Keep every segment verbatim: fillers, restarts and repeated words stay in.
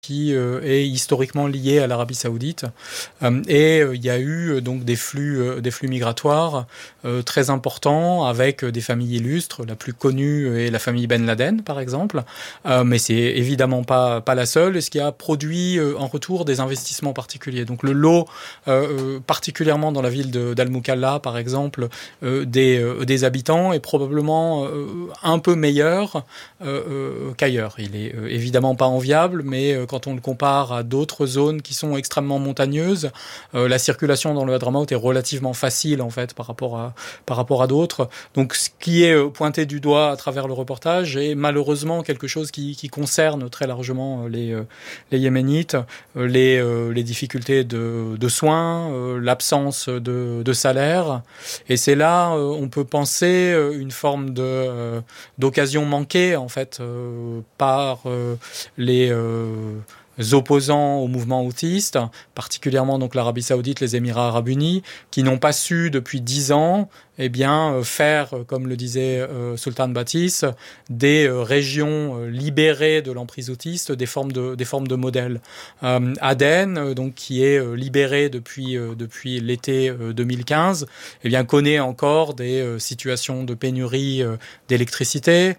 qui euh, est historiquement lié à l'Arabie Saoudite. Euh, et euh, il y a eu euh, donc des flux, euh, des flux migratoires euh, très importants avec euh, des familles illustres. La plus connue est la famille Ben Laden, par exemple. Euh, mais c'est évidemment pas, pas la seule, et ce qui a produit euh, en retour des investissements particuliers. Donc le lot, euh, particulièrement dans la ville de, d'Al-Mukalla, par exemple, euh, des, euh, des habitants est probablement euh, un peu meilleur euh, euh, qu'ailleurs. Il est euh, évidemment pas enviable, mais euh, quand on le compare à d'autres zones qui sont extrêmement montagneuses, euh, la circulation dans le Hadramaut est relativement facile en fait par rapport à par rapport à d'autres. Donc ce qui est euh, pointé du doigt à travers le reportage est malheureusement quelque chose qui, qui concerne très largement euh, les euh, les Yéménites, euh, les euh, les difficultés de, de soins, euh, l'absence de, de salaire, et c'est là euh, on peut penser euh, une forme de euh, d'occasion manquée en fait euh, par euh, les euh, opposants au mouvement houthiste, particulièrement donc l'Arabie Saoudite, les Émirats Arabes Unis, qui n'ont pas su depuis dix ans, eh bien euh, faire, comme le disait euh, Sultan Batis, des euh, régions euh, libérées de l'emprise houthiste, des formes de des formes de modèles. Euh, Aden, euh, donc qui est euh, libérée depuis euh, depuis l'été euh, deux mille quinze, eh bien connaît encore des euh, situations de pénurie euh, d'électricité.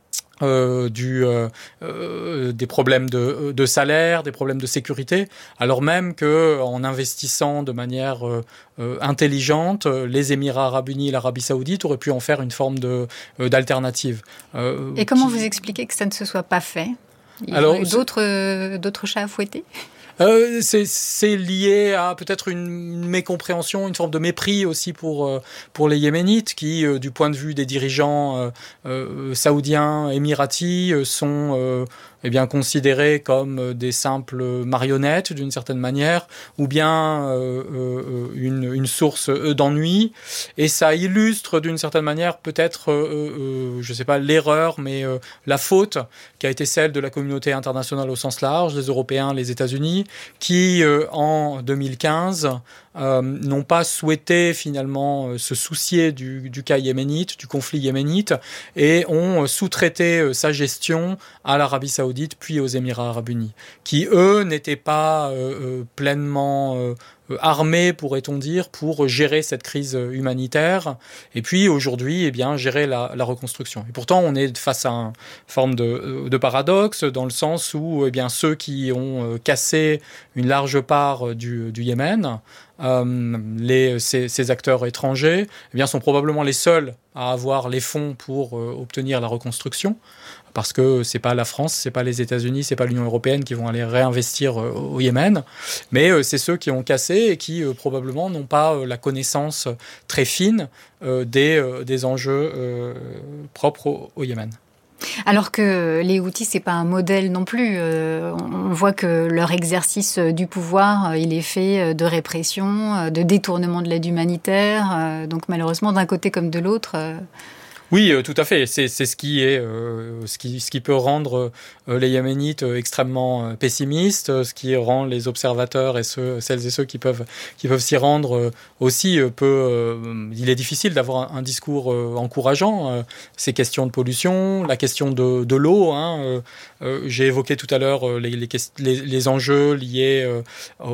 Euh, du, euh, euh, des problèmes de, de salaire, des problèmes de sécurité, alors même que en investissant de manière euh, euh, intelligente, les Émirats Arabes Unis et l'Arabie Saoudite auraient pu en faire une forme de, euh, d'alternative. Euh, et comment qui... vous expliquez que ça ne se soit pas fait ? Il y a eu d'autres, euh, d'autres chats à fouetter ? Euh, c'est, c'est lié à peut-être une mécompréhension, une forme de mépris aussi pour euh, pour les Yéménites qui, euh, du point de vue des dirigeants euh, euh, saoudiens, émiratis, euh, sont euh, eh bien considérés comme des simples marionnettes d'une certaine manière, ou bien euh, euh, une, une source euh, d'ennui. Et ça illustre d'une certaine manière peut-être, euh, euh, je sais pas l'erreur, mais euh, la faute qui a été celle de la communauté internationale au sens large, les Européens, les États-Unis, qui euh, en deux mille quinze euh, n'ont pas souhaité finalement euh, se soucier du, du cas yéménite, du conflit yéménite, et ont sous-traité euh, sa gestion à l'Arabie Saoudite puis aux Émirats Arabes Unis, qui eux n'étaient pas euh, euh, pleinement euh, armés, pourrait-on dire, pour gérer cette crise humanitaire, et puis aujourd'hui, eh bien, gérer la, la reconstruction. Et pourtant, on est face à une forme de, de paradoxe, dans le sens où, eh bien, ceux qui ont cassé une large part du, du Yémen, euh, les, ces, ces acteurs étrangers, eh bien, sont probablement les seuls à avoir les fonds pour euh, obtenir la reconstruction, parce que c'est pas la France, c'est pas les États-Unis, c'est pas l'Union européenne qui vont aller réinvestir euh, au Yémen, mais euh, c'est ceux qui ont cassé et qui euh, probablement n'ont pas euh, la connaissance très fine euh, des, euh, des enjeux euh, propres au, au Yémen. Alors que les Houthis, c'est pas un modèle non plus. Euh, on voit que leur exercice du pouvoir, il est fait de répression, de détournement de l'aide humanitaire. Euh, donc malheureusement, d'un côté comme de l'autre... Euh... Oui, euh, tout à fait. C'est, c'est ce qui est, euh, ce qui, ce qui peut rendre euh, les Yéménites euh, extrêmement euh, pessimistes, euh, ce qui rend les observateurs et ceux, celles et ceux qui peuvent, qui peuvent s'y rendre euh, aussi euh, peu. Euh, il est difficile d'avoir un, un discours euh, encourageant. Euh, ces questions de pollution, la question de, de l'eau. Hein, euh, euh, j'ai évoqué tout à l'heure euh, les, les, les, les enjeux liés euh,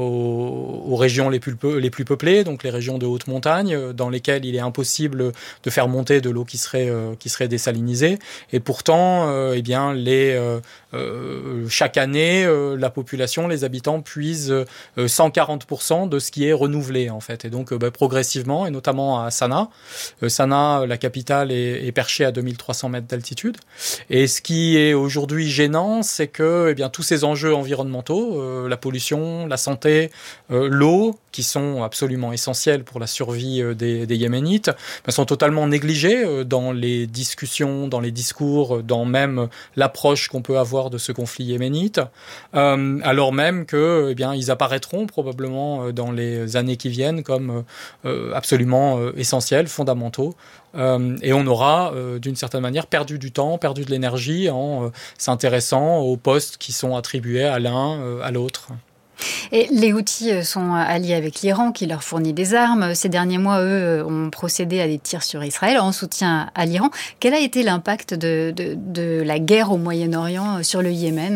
aux, aux régions les plus, les plus peuplées, donc les régions de haute montagne, dans lesquelles il est impossible de faire monter de l'eau qui serait qui serait désalinisé, et pourtant euh, eh bien les euh, euh, chaque année euh, la population, les habitants puisent euh, cent quarante pour cent de ce qui est renouvelé en fait, et donc euh, bah, progressivement, et notamment à Sanaa. Euh, Sanaa, la capitale, est, est perchée à deux mille trois cents mètres d'altitude, et ce qui est aujourd'hui gênant, c'est que eh bien tous ces enjeux environnementaux, euh, la pollution, la santé, euh, l'eau, qui sont absolument essentiels pour la survie euh, des, des Yéménites, bah, sont totalement négligés euh, dans les discussions, dans les discours, dans même l'approche qu'on peut avoir de ce conflit yéménite, euh, alors même que, eh bien, ils apparaîtront probablement dans les années qui viennent comme euh, absolument euh, essentiels, fondamentaux, euh, et on aura, euh, d'une certaine manière, perdu du temps, perdu de l'énergie en euh, s'intéressant aux postes qui sont attribués à l'un, euh, à l'autre. Et les Houthis sont alliés avec l'Iran qui leur fournit des armes. Ces derniers mois, eux, ont procédé à des tirs sur Israël en soutien à l'Iran. Quel a été l'impact de, de, de la guerre au Moyen-Orient sur le Yémen ?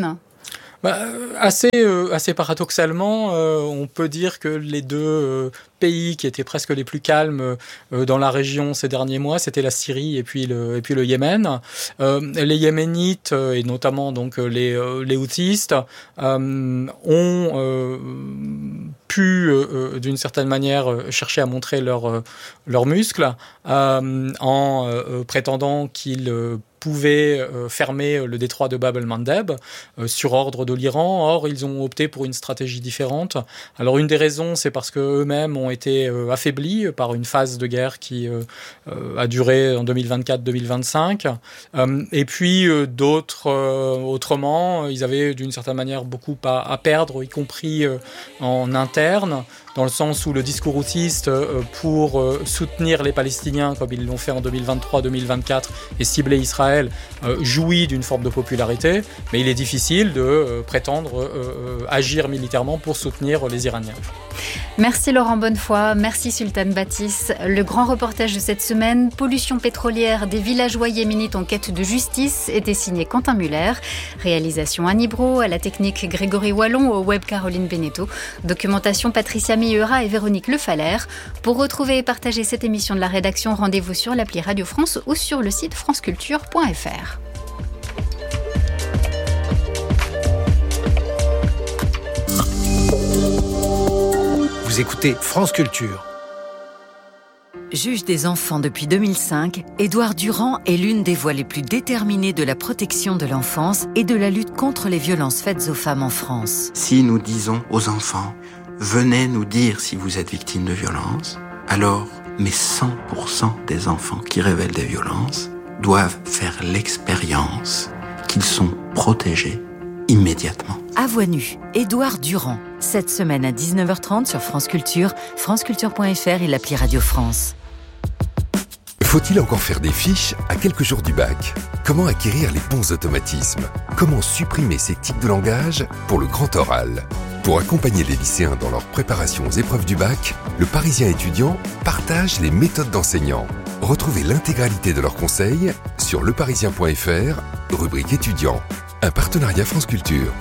Bah, assez, euh, assez paradoxalement, euh, on peut dire que les deux euh, pays qui étaient presque les plus calmes euh, dans la région ces derniers mois, c'était la Syrie et puis le, et puis le Yémen. Euh, les Yéménites, euh, et notamment donc les, euh, les Houthis, euh, ont euh, pu, euh, d'une certaine manière, chercher à montrer leurs euh, leurs muscles euh, en euh, prétendant qu'ils euh, pouvaient euh, fermer le détroit de Bab el-Mandeb euh, sur ordre de l'Iran. Or, ils ont opté pour une stratégie différente. Alors, une des raisons, c'est parce qu'eux-mêmes ont été euh, affaiblis par une phase de guerre qui euh, euh, a duré en deux mille vingt-quatre deux mille vingt-cinq. Euh, et puis, euh, d'autres, euh, autrement, ils avaient d'une certaine manière beaucoup à, à perdre, y compris euh, en interne, dans le sens où le discours houtiste euh, pour euh, soutenir les Palestiniens, comme ils l'ont fait en deux mille vingt-trois deux mille vingt-quatre, et cibler Israël, euh, jouit d'une forme de popularité, mais il est difficile de euh, prétendre euh, euh, agir militairement pour soutenir les Iraniens. Merci Laurent Bonnefoy, merci Sultan Bâtisse. Le grand reportage de cette semaine, pollution pétrolière des villageois yéménites en quête de justice, était signé Quentin Muller. Réalisation Annie Brault, à la technique Grégory Wallon, au web Caroline Beneteau. Documentation Patricia Meillera et Véronique Lefalaire. Pour retrouver et partager cette émission de la rédaction, rendez-vous sur l'appli Radio France ou sur le site franceculture point f r. Vous écoutez France Culture. Juge des enfants depuis deux mille cinq, Édouard Durand est l'une des voix les plus déterminées de la protection de l'enfance et de la lutte contre les violences faites aux femmes en France. Si nous disons aux enfants « Venez nous dire si vous êtes victime de violences », alors, mais cent pour cent des enfants qui révèlent des violences doivent faire l'expérience qu'ils sont protégés immédiatement. À voix nue, Édouard Durand. Cette semaine à dix-neuf heures trente sur France Culture, franceculture point f r et l'appli Radio France. Faut-il encore faire des fiches à quelques jours du bac ? Comment acquérir les bons automatismes ? Comment supprimer ces tics de langage pour le grand oral ? Pour accompagner les lycéens dans leur préparation aux épreuves du bac, le Parisien étudiant partage les méthodes d'enseignants. Retrouvez l'intégralité de leurs conseils sur leparisien point f r, rubrique étudiants. Un partenariat France Culture.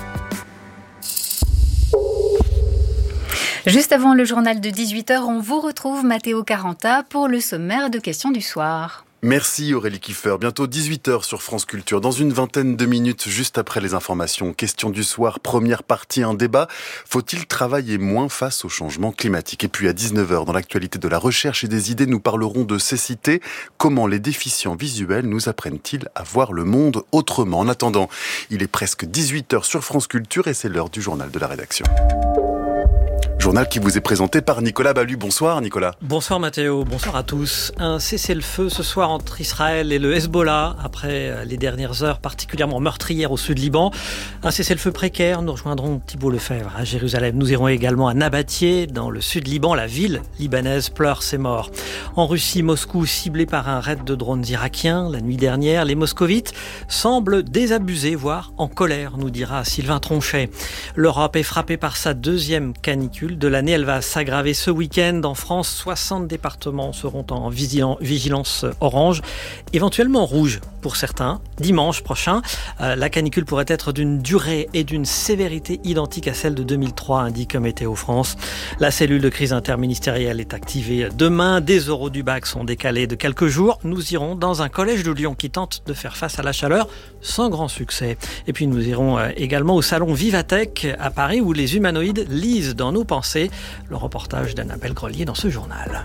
Juste avant le journal de dix-huit heures, on vous retrouve Matteo Caranta pour le sommaire de questions du soir. Merci Aurélie Kiefer. Bientôt dix-huit heures sur France Culture. Dans une vingtaine de minutes, juste après les informations. Question du soir, première partie, un débat. Faut-il travailler moins face au changement climatique ? Et puis à dix-neuf heures, dans l'actualité de la recherche et des idées, nous parlerons de cécité. Comment les déficients visuels nous apprennent-ils à voir le monde autrement ? En attendant, il est presque dix-huit heures sur France Culture et c'est l'heure du journal de la rédaction. Journal qui vous est présenté par Nicolas Ballu. Bonsoir Nicolas. Bonsoir Mathéo, bonsoir à tous. Un cessez-le-feu ce soir entre Israël et le Hezbollah, après les dernières heures particulièrement meurtrières au sud Liban. Un cessez-le-feu précaire, nous rejoindrons Thibault Lefebvre à Jérusalem. Nous irons également à Nabatieh, dans le sud Liban. La ville libanaise pleure ses morts. En Russie, Moscou ciblé par un raid de drones irakiens la nuit dernière. Les moscovites semblent désabusés, voire en colère, nous dira Sylvain Tronchet. L'Europe est frappée par sa deuxième canicule de l'année. Elle va s'aggraver ce week-end. En France, soixante départements seront en vigilance orange, éventuellement rouge pour certains. Dimanche prochain, euh, la canicule pourrait être d'une durée et d'une sévérité identiques à celle de deux mille trois, indique Météo France. La cellule de crise interministérielle est activée demain. Des oraux du bac sont décalés de quelques jours. Nous irons dans un collège de Lyon qui tente de faire face à la chaleur sans grand succès. Et puis nous irons également au salon Vivatech à Paris où les humanoïdes lisent dans nos pensées. Le reportage d'Annabelle Grelier dans ce journal.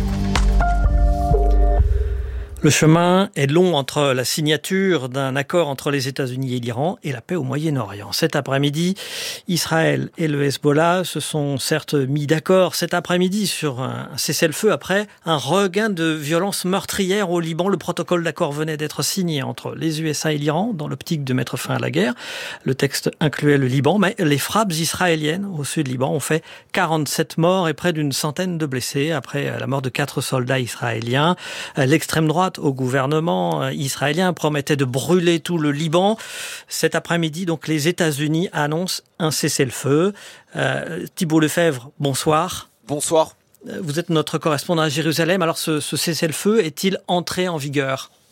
Le chemin est long entre la signature d'un accord entre les États-Unis et l'Iran et la paix au Moyen-Orient. Cet après-midi, Israël et le Hezbollah se sont certes mis d'accord cet après-midi sur un cessez-le-feu après un regain de violence meurtrière au Liban. Le protocole d'accord venait d'être signé entre les U S A et l'Iran dans l'optique de mettre fin à la guerre. Le texte incluait le Liban, mais les frappes israéliennes au sud Liban ont fait quarante-sept morts et près d'une centaine de blessés après la mort de quatre soldats israéliens. L'extrême droite au gouvernement israélien promettait de brûler tout le Liban. Cet après-midi, donc, les États-Unis annoncent un cessez-le-feu. Euh, Thibault Lefebvre, bonsoir. Bonsoir. Vous êtes notre correspondant à Jérusalem. Alors, ce, ce cessez-le-feu est-il entré en vigueur ? Oui,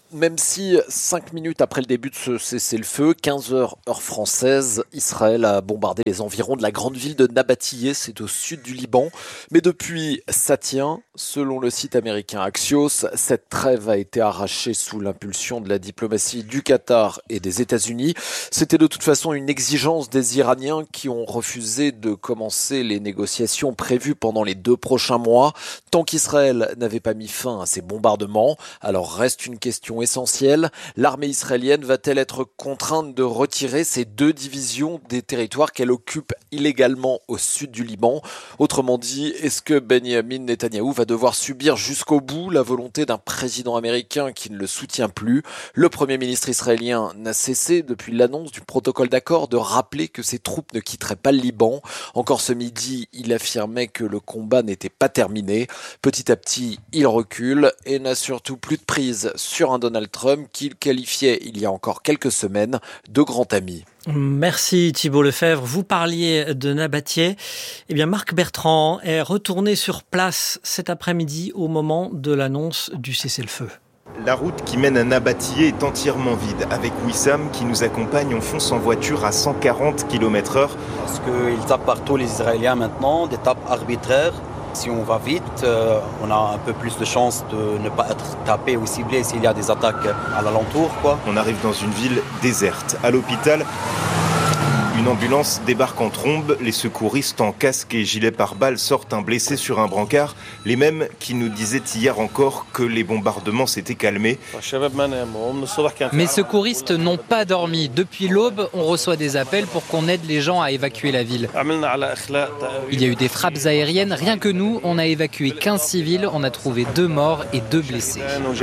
même si cinq minutes après le début de ce cessez-le-feu, quinze heures heure française, Israël a bombardé les environs de la grande ville de Nabatiyeh, c'est au sud du Liban. Mais depuis, ça tient. Selon le site américain Axios, cette trêve a été arrachée sous l'impulsion de la diplomatie du Qatar et des États-Unis. C'était de toute façon une exigence des Iraniens qui ont refusé de commencer les négociations prévues pendant les deux prochains mois, tant qu'Israël n'avait pas mis fin à ces bombardements. Alors reste une question essentielle. L'armée israélienne va-t-elle être contrainte de retirer ces deux divisions des territoires qu'elle occupe illégalement au sud du Liban? Autrement dit, est-ce que Benyamin Netanyahou va devoir subir jusqu'au bout la volonté d'un président américain qui ne le soutient plus? Le Premier ministre israélien n'a cessé, depuis l'annonce du protocole d'accord, de rappeler que ses troupes ne quitteraient pas le Liban. Encore ce midi, il affirmait que le combat n'était pas terminé. Petit à petit, il recule et n'a surtout plus de prise sur un Donald Trump qu'il qualifiait il y a encore quelques semaines de grand ami. Merci Thibault Lefebvre. Vous parliez de Nabatiyeh. Eh bien, Marc Bertrand est retourné sur place cet après-midi au moment de l'annonce du cessez-le-feu. La route qui mène à Nabatiyeh est entièrement vide. Avec Wissam qui nous accompagne, on fonce en voiture à cent quarante kilomètres heure. Parce qu'ils tapent partout les Israéliens maintenant, des tapes arbitraires. Si on va vite, euh, on a un peu plus de chances de ne pas être tapé ou ciblé s'il y a des attaques à l'alentour, quoi. On arrive dans une ville déserte. À l'hôpital, une ambulance débarque en trombe. Les secouristes en casque et gilet pare-balles sortent un blessé sur un brancard. Les mêmes qui nous disaient hier encore que les bombardements s'étaient calmés. Mes secouristes n'ont pas dormi. Depuis l'aube, on reçoit des appels pour qu'on aide les gens à évacuer la ville. Il y a eu des frappes aériennes. Rien que nous, on a évacué quinze civils. On a trouvé deux morts et deux blessés.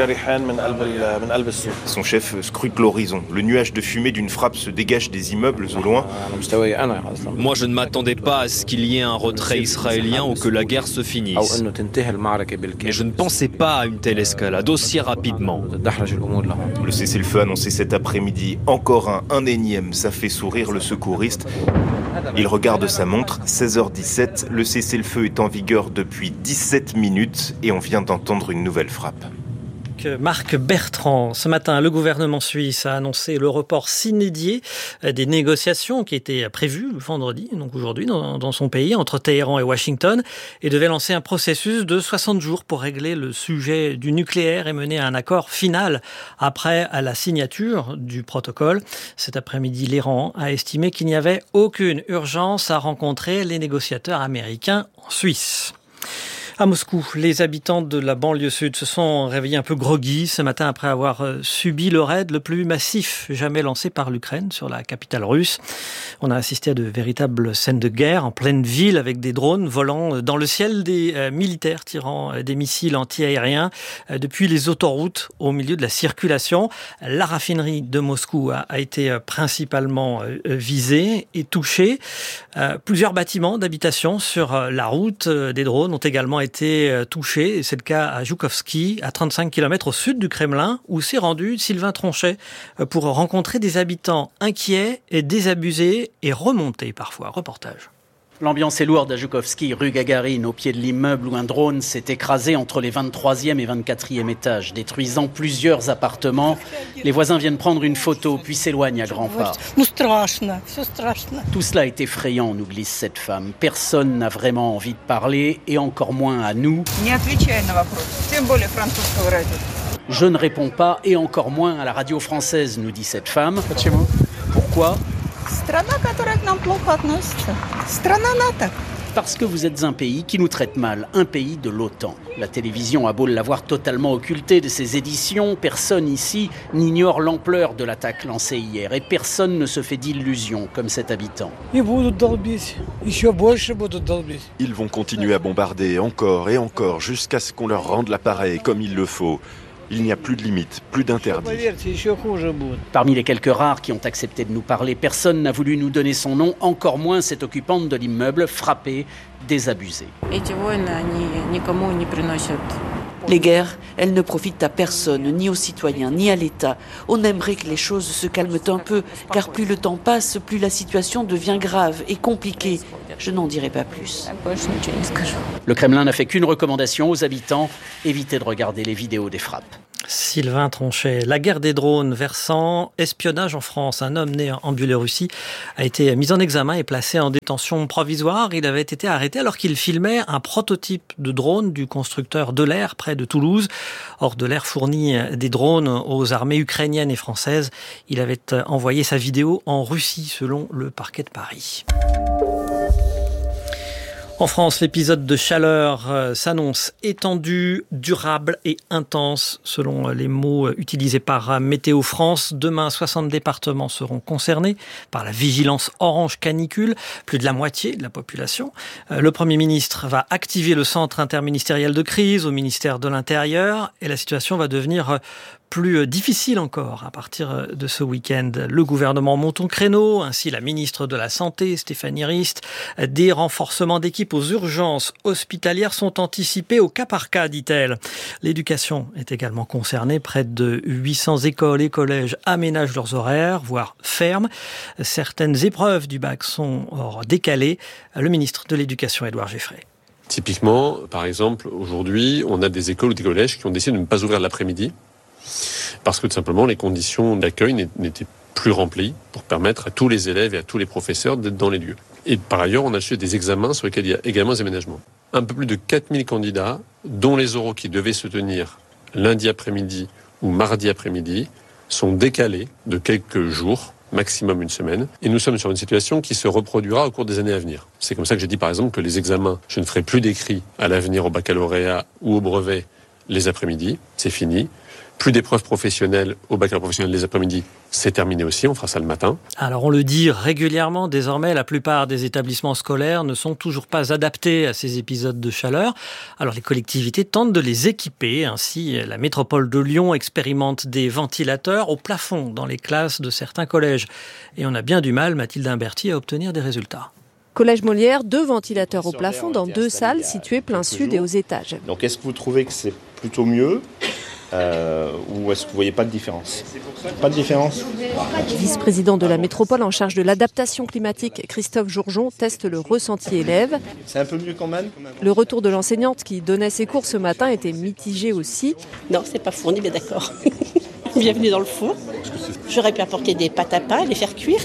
Son chef scrute l'horizon. Le nuage de fumée d'une frappe se dégage des immeubles au loin. Moi, je ne m'attendais pas à ce qu'il y ait un retrait israélien ou que la guerre se finisse. Mais je ne pensais pas à une telle escalade aussi rapidement. Le cessez-le-feu annoncé cet après-midi, encore un, un énième, ça fait sourire le secouriste. Il regarde sa montre, seize heures dix-sept, le cessez-le-feu est en vigueur depuis dix-sept minutes et on vient d'entendre une nouvelle frappe. Marc Bertrand. Ce matin, le gouvernement suisse a annoncé le report sine die des négociations qui étaient prévues le vendredi, donc aujourd'hui, dans, dans son pays, entre Téhéran et Washington, et devait lancer un processus de soixante jours pour régler le sujet du nucléaire et mener à un accord final après à la signature du protocole. Cet après-midi, l'Iran a estimé qu'il n'y avait aucune urgence à rencontrer les négociateurs américains en Suisse. À Moscou, les habitants de la banlieue sud se sont réveillés un peu groggy ce matin après avoir subi le raid le plus massif jamais lancé par l'Ukraine sur la capitale russe. On a assisté à de véritables scènes de guerre en pleine ville avec des drones volant dans le ciel, des militaires tirant des missiles anti-aériens depuis les autoroutes au milieu de la circulation. La raffinerie de Moscou a, a été principalement visée et touchée. Plusieurs bâtiments d'habitation sur la route des drones ont également été touchés. C'est le cas à Joukovski, à trente-cinq kilomètres au sud du Kremlin, où s'est rendu Sylvain Tronchet pour rencontrer des habitants inquiets et désabusés et remontés parfois. Reportage. L'ambiance est lourde à Joukovski, rue Gagarine, au pied de l'immeuble où un drone s'est écrasé entre les vingt-troisième et vingt-quatrième étages, détruisant plusieurs appartements. Les voisins viennent prendre une photo, puis s'éloignent à grands pas. Tout cela est effrayant, nous glisse cette femme. Personne n'a vraiment envie de parler, et encore moins à nous. Je ne réponds pas, et encore moins à la radio française, nous dit cette femme. Pourquoi ? Parce que vous êtes un pays qui nous traite mal, un pays de l'OTAN. La télévision a beau l'avoir totalement occulté de ses éditions, personne ici n'ignore l'ampleur de l'attaque lancée hier et personne ne se fait d'illusions comme cet habitant. Ils vont continuer à bombarder encore et encore jusqu'à ce qu'on leur rende l'appareil comme il le faut. Il n'y a plus de limite, plus d'interdit. Parmi les quelques rares qui ont accepté de nous parler, personne n'a voulu nous donner son nom, encore moins cette occupante de l'immeuble, frappée, désabusée. Les guerres, elles ne profitent à personne, ni aux citoyens, ni à l'État. On aimerait que les choses se calment un peu, car plus le temps passe, plus la situation devient grave et compliquée. Je n'en dirai pas plus. Le Kremlin n'a fait qu'une recommandation aux habitants, éviter de regarder les vidéos des frappes. Sylvain Tronchet. La guerre des drones versant espionnage en France. Un homme né en Biélorussie a été mis en examen et placé en détention provisoire. Il avait été arrêté alors qu'il filmait un prototype de drone du constructeur Delair près de Toulouse. Or, Delair fournit des drones aux armées ukrainiennes et françaises. Il avait envoyé sa vidéo en Russie selon le parquet de Paris. En France, l'épisode de chaleur euh, s'annonce étendu, durable et intense, selon les mots utilisés par Météo France. Demain, soixante départements seront concernés par la vigilance orange canicule, plus de la moitié de la population. Euh, le Premier ministre va activer le centre interministériel de crise au ministère de l'Intérieur et la situation va devenir plus difficile encore à partir de ce week-end. Le gouvernement monte au créneau, ainsi la ministre de la Santé, Stéphanie Rist. Des renforcements d'équipes aux urgences hospitalières sont anticipés au cas par cas, dit-elle. L'éducation est également concernée. Près de huit cents écoles et collèges aménagent leurs horaires, voire ferment. Certaines épreuves du bac sont décalées. Le ministre de l'Éducation, Édouard Geffray. Typiquement, par exemple, aujourd'hui, on a des écoles ou des collèges qui ont décidé de ne pas ouvrir l'après-midi parce que tout simplement les conditions d'accueil n'étaient plus remplies pour permettre à tous les élèves et à tous les professeurs d'être dans les lieux. Et par ailleurs, on a fait des examens sur lesquels il y a également des aménagements. Un peu plus de quatre mille candidats, dont les oraux qui devaient se tenir lundi après-midi ou mardi après-midi, sont décalés de quelques jours, maximum une semaine. Et nous sommes sur une situation qui se reproduira au cours des années à venir. C'est comme ça que j'ai dit par exemple que les examens, je ne ferai plus d'écrits à l'avenir au baccalauréat ou au brevet les après-midi, c'est fini. Plus d'épreuves professionnelles au baccalauréat professionnel les après-midi, c'est terminé aussi, on fera ça le matin. Alors on le dit régulièrement, désormais la plupart des établissements scolaires ne sont toujours pas adaptés à ces épisodes de chaleur. Alors les collectivités tentent de les équiper, ainsi la métropole de Lyon expérimente des ventilateurs au plafond dans les classes de certains collèges. Et on a bien du mal, Mathilde Imberti, à obtenir des résultats. Collège Molière, deux ventilateurs au plafond dans deux salles situées plein sud et aux étages. Donc est-ce que vous trouvez que c'est plutôt mieux euh, ou est-ce que vous ne voyez pas de différence ? Pas de différence ? Vice-président de la métropole en charge de l'adaptation climatique, Christophe Jourjon, teste le ressenti élève. C'est un peu mieux quand même ? Le retour de l'enseignante qui donnait ses cours ce matin était mitigé aussi. Non, c'est pas fourni, mais d'accord. Bienvenue dans le four. J'aurais pu apporter des pâtes à pain et les faire cuire.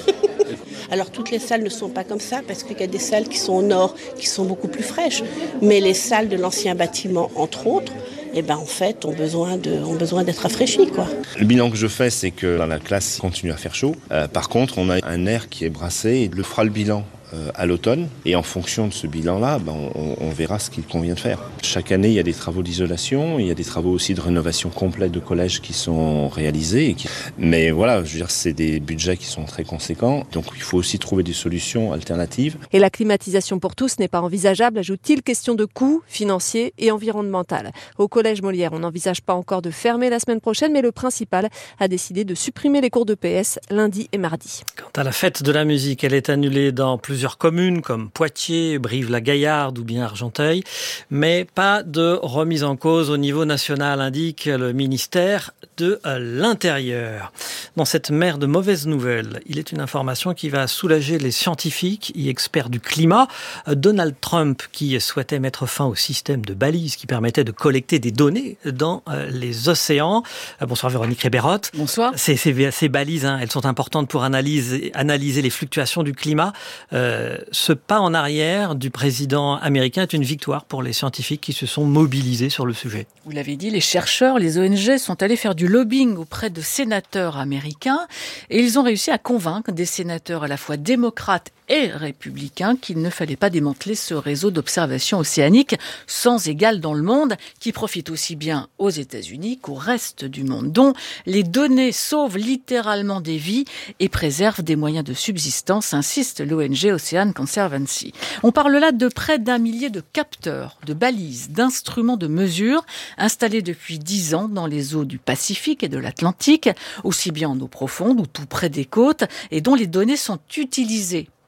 Alors toutes les salles ne sont pas comme ça parce qu'il y a des salles qui sont au nord, qui sont beaucoup plus fraîches. Mais les salles de l'ancien bâtiment, entre autres, eh ben en fait, ont besoin de, ont besoin d'être rafraîchies, quoi. Le bilan que je fais, c'est que dans la classe, il continue à faire chaud. Euh, par contre, on a un air qui est brassé et le fera le bilan euh, à l'automne. Et en fonction de ce bilan-là, ben, on, on verra ce qu'il convient de faire. Chaque année, il y a des travaux d'isolation, il y a des travaux aussi de rénovation complète de collèges qui sont réalisés. Et qui... Mais voilà, je veux dire, c'est des budgets qui sont très conséquents. Donc il faut aussi trouver des solutions alternatives. Et la climatisation pour tous n'est pas envisageable, ajoute-t-il, question de coûts financiers et environnemental. Au Collège Molière, on n'envisage pas encore de fermer la semaine prochaine, mais le principal a décidé de supprimer les cours de P S lundi et mardi. Quant à la fête de la musique, elle est annulée dans plusieurs communes comme Poitiers, Brive-la-Gaillarde ou bien Argenteuil, mais pas de remise en cause au niveau national, indique le ministère de l'Intérieur. Dans cette mer de mauvaises nouvelles, il est une information qui va soulager les scientifiques et experts du climat. Donald Trump, qui souhaitait mettre fin au système de balises qui permettait de collecter des données dans les océans. Bonsoir Véronique Ribérotte. Bonsoir. Ces, ces, ces balises, hein, elles sont importantes pour analyser, analyser les fluctuations du climat. Euh, ce pas en arrière du président américain est une victoire pour les scientifiques qui se sont mobilisés sur le sujet. Vous l'avez dit, les chercheurs, les O N G sont allés faire du lobbying auprès de sénateurs américains et ils ont réussi à convaincre des sénateurs à la fois démocrates et républicains qu'il ne fallait pas démanteler ce réseau d'observation océanique sans égal dans le monde qui profite aussi bien aux États-Unis qu'au reste du monde, dont les données sauvent littéralement des vies et préservent des moyens de subsistance, insiste l'O N G Ocean Conservancy. On parle là de près d'un millier de capteurs, de balises, d'instruments de mesure installés depuis dix ans dans les eaux du Pacifique et de l'Atlantique, aussi bien en eau profonde ou tout près des côtes, et dont les données sont utilisées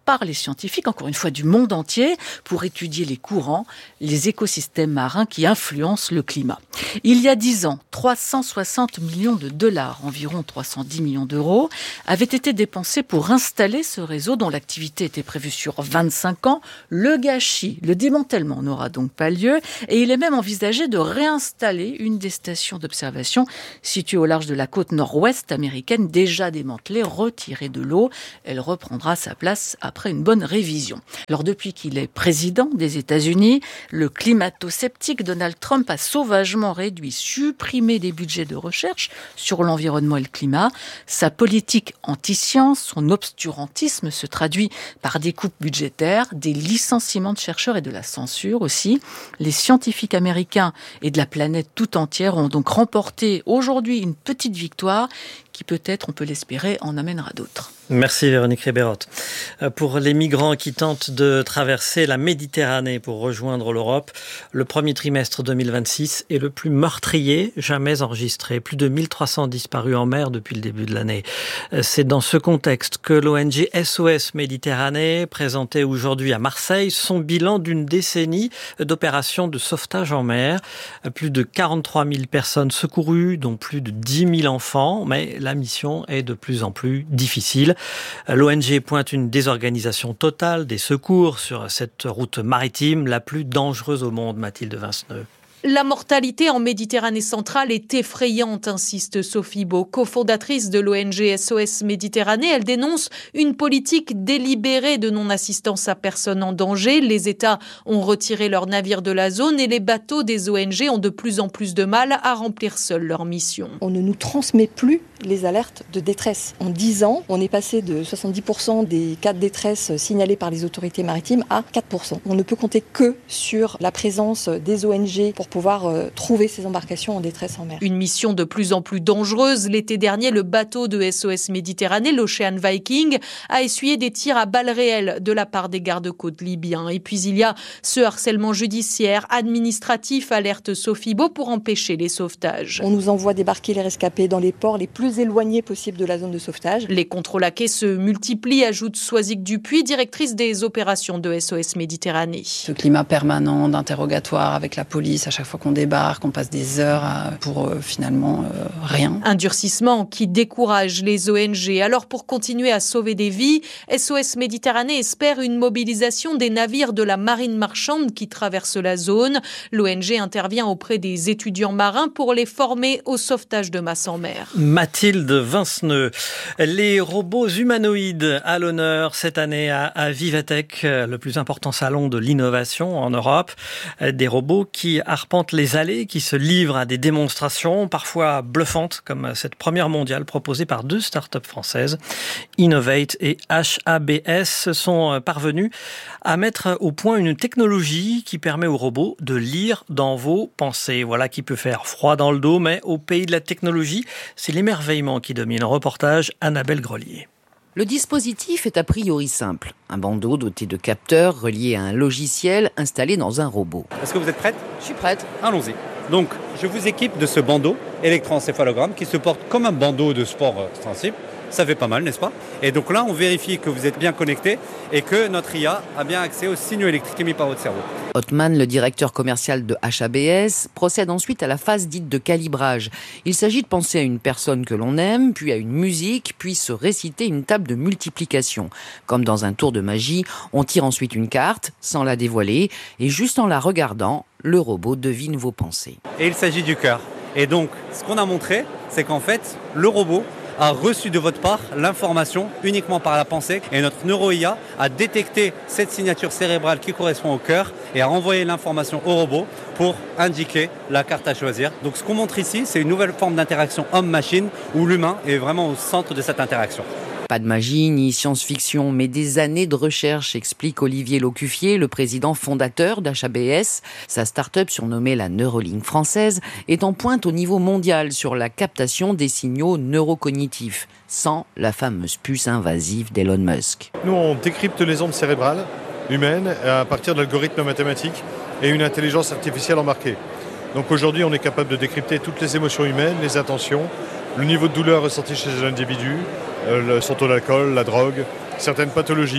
par les scientifiques, encore une fois du monde entier, pour étudier les courants, les écosystèmes marins qui influencent le climat. Il y a dix ans, trois cent soixante millions de dollars, environ trois cent dix millions d'euros, avaient été dépensés pour installer ce réseau dont l'activité était prévue sur vingt-cinq ans. Le gâchis, le démantèlement n'aura donc pas lieu et il est même envisagé de réinstaller une des stations d'observation située au large de la côte nord-ouest américaine, déjà démantelée, retirée de l'eau. Elle reprendra sa place après une bonne révision. Alors depuis qu'il est président des États-Unis, le climato-sceptique Donald Trump a sauvagement réduit, supprimé des budgets de recherche sur l'environnement et le climat. Sa politique anti-science, son obscurantisme se traduit par des coupes budgétaires, des licenciements de chercheurs et de la censure aussi. Les scientifiques américains et de la planète tout entière ont donc remporté aujourd'hui une petite victoire qui peut-être, on peut l'espérer, en amènera d'autres. Merci Véronique Ribeyrot. Pour les migrants qui tentent de traverser la Méditerranée pour rejoindre l'Europe, le premier trimestre deux mille vingt-six est le plus meurtrier jamais enregistré. Plus de mille trois cents disparus en mer depuis le début de l'année. C'est dans ce contexte que l'O N G S O S Méditerranée présentait aujourd'hui à Marseille son bilan d'une décennie d'opérations de sauvetage en mer. Plus de quarante-trois mille personnes secourues, dont plus de dix mille enfants, mais la mission est de plus en plus difficile. L'O N G pointe une désorganisation totale des secours sur cette route maritime la plus dangereuse au monde, Mathilde Vinceneux. La mortalité en Méditerranée centrale est effrayante, insiste Sophie Beau, cofondatrice de l'O N G S O S Méditerranée. Elle dénonce une politique délibérée de non-assistance à personne en danger. Les États ont retiré leurs navires de la zone et les bateaux des O N G ont de plus en plus de mal à remplir seuls leur mission. On ne nous transmet plus les alertes de détresse. En dix ans, on est passé de soixante-dix pour cent des cas de détresse signalés par les autorités maritimes à quatre pour cent. On ne peut compter que sur la présence des O N G pour pouvoir euh, trouver ces embarcations en détresse en mer. Une mission de plus en plus dangereuse. L'été dernier, le bateau de S O S Méditerranée, l'Ocean Viking, a essuyé des tirs à balles réelles de la part des gardes-côtes libyens. Et puis il y a ce harcèlement judiciaire, administratif, alerte Sophie Beau, pour empêcher les sauvetages. On nous envoie débarquer les rescapés dans les ports les plus éloignés possibles de la zone de sauvetage. Les contrôles à quai se multiplient, ajoute Soisic Dupuis, directrice des opérations de S O S Méditerranée. Ce climat permanent d'interrogatoire avec la police à chaque fois qu'on débarque, on passe des heures à, pour euh, finalement euh, rien. Un durcissement qui décourage les O N G. Alors pour continuer à sauver des vies, S O S Méditerranée espère une mobilisation des navires de la marine marchande qui traversent la zone. L'O N G intervient auprès des étudiants marins pour les former au sauvetage de masse en mer. Mathilde Vinceneux. Les robots humanoïdes à l'honneur cette année à, à Vivatech, le plus important salon de l'innovation en Europe. Des robots qui arpentent les allées, qui se livrent à des démonstrations parfois bluffantes, comme cette première mondiale proposée par deux startups françaises. Innovate et H A B S sont parvenus à mettre au point une technologie qui permet aux robots de lire dans vos pensées. Voilà qui peut faire froid dans le dos, mais au pays de la technologie, c'est l'émerveillement qui domine. Reportage Annabelle Grelier. Le dispositif est a priori simple. Un bandeau doté de capteurs relié à un logiciel installé dans un robot. Est-ce que vous êtes prête ? Je suis prête. Allons-y. Donc, je vous équipe de ce bandeau électroencéphalogramme qui se porte comme un bandeau de sport sensible. Ça fait pas mal, n'est-ce pas ? Et donc là, on vérifie que vous êtes bien connecté et que notre I A a bien accès aux signaux électriques émis par votre cerveau. Othman, le directeur commercial de H A B S, procède ensuite à la phase dite de calibrage. Il s'agit de penser à une personne que l'on aime, puis à une musique, puis se réciter une table de multiplication. Comme dans un tour de magie, on tire ensuite une carte, sans la dévoiler, et juste en la regardant, le robot devine vos pensées. Et il s'agit du cœur. Et donc, ce qu'on a montré, c'est qu'en fait, le robot a reçu de votre part l'information uniquement par la pensée et notre neuro-I A a détecté cette signature cérébrale qui correspond au cœur et a renvoyé l'information au robot pour indiquer la carte à choisir. Donc ce qu'on montre ici, c'est une nouvelle forme d'interaction homme-machine où l'humain est vraiment au centre de cette interaction. Pas de magie ni science-fiction, mais des années de recherche, explique Olivier Locuffier, le président fondateur d'H A B S. Sa start-up, surnommée la Neuralink française, est en pointe au niveau mondial sur la captation des signaux neurocognitifs, sans la fameuse puce invasive d'Elon Musk. Nous, on décrypte les ondes cérébrales humaines à partir d'algorithmes mathématiques et une intelligence artificielle embarquée. Donc aujourd'hui, on est capable de décrypter toutes les émotions humaines, les intentions, le niveau de douleur ressenti chez l'individu, euh, son taux d'alcool, la drogue, certaines pathologies,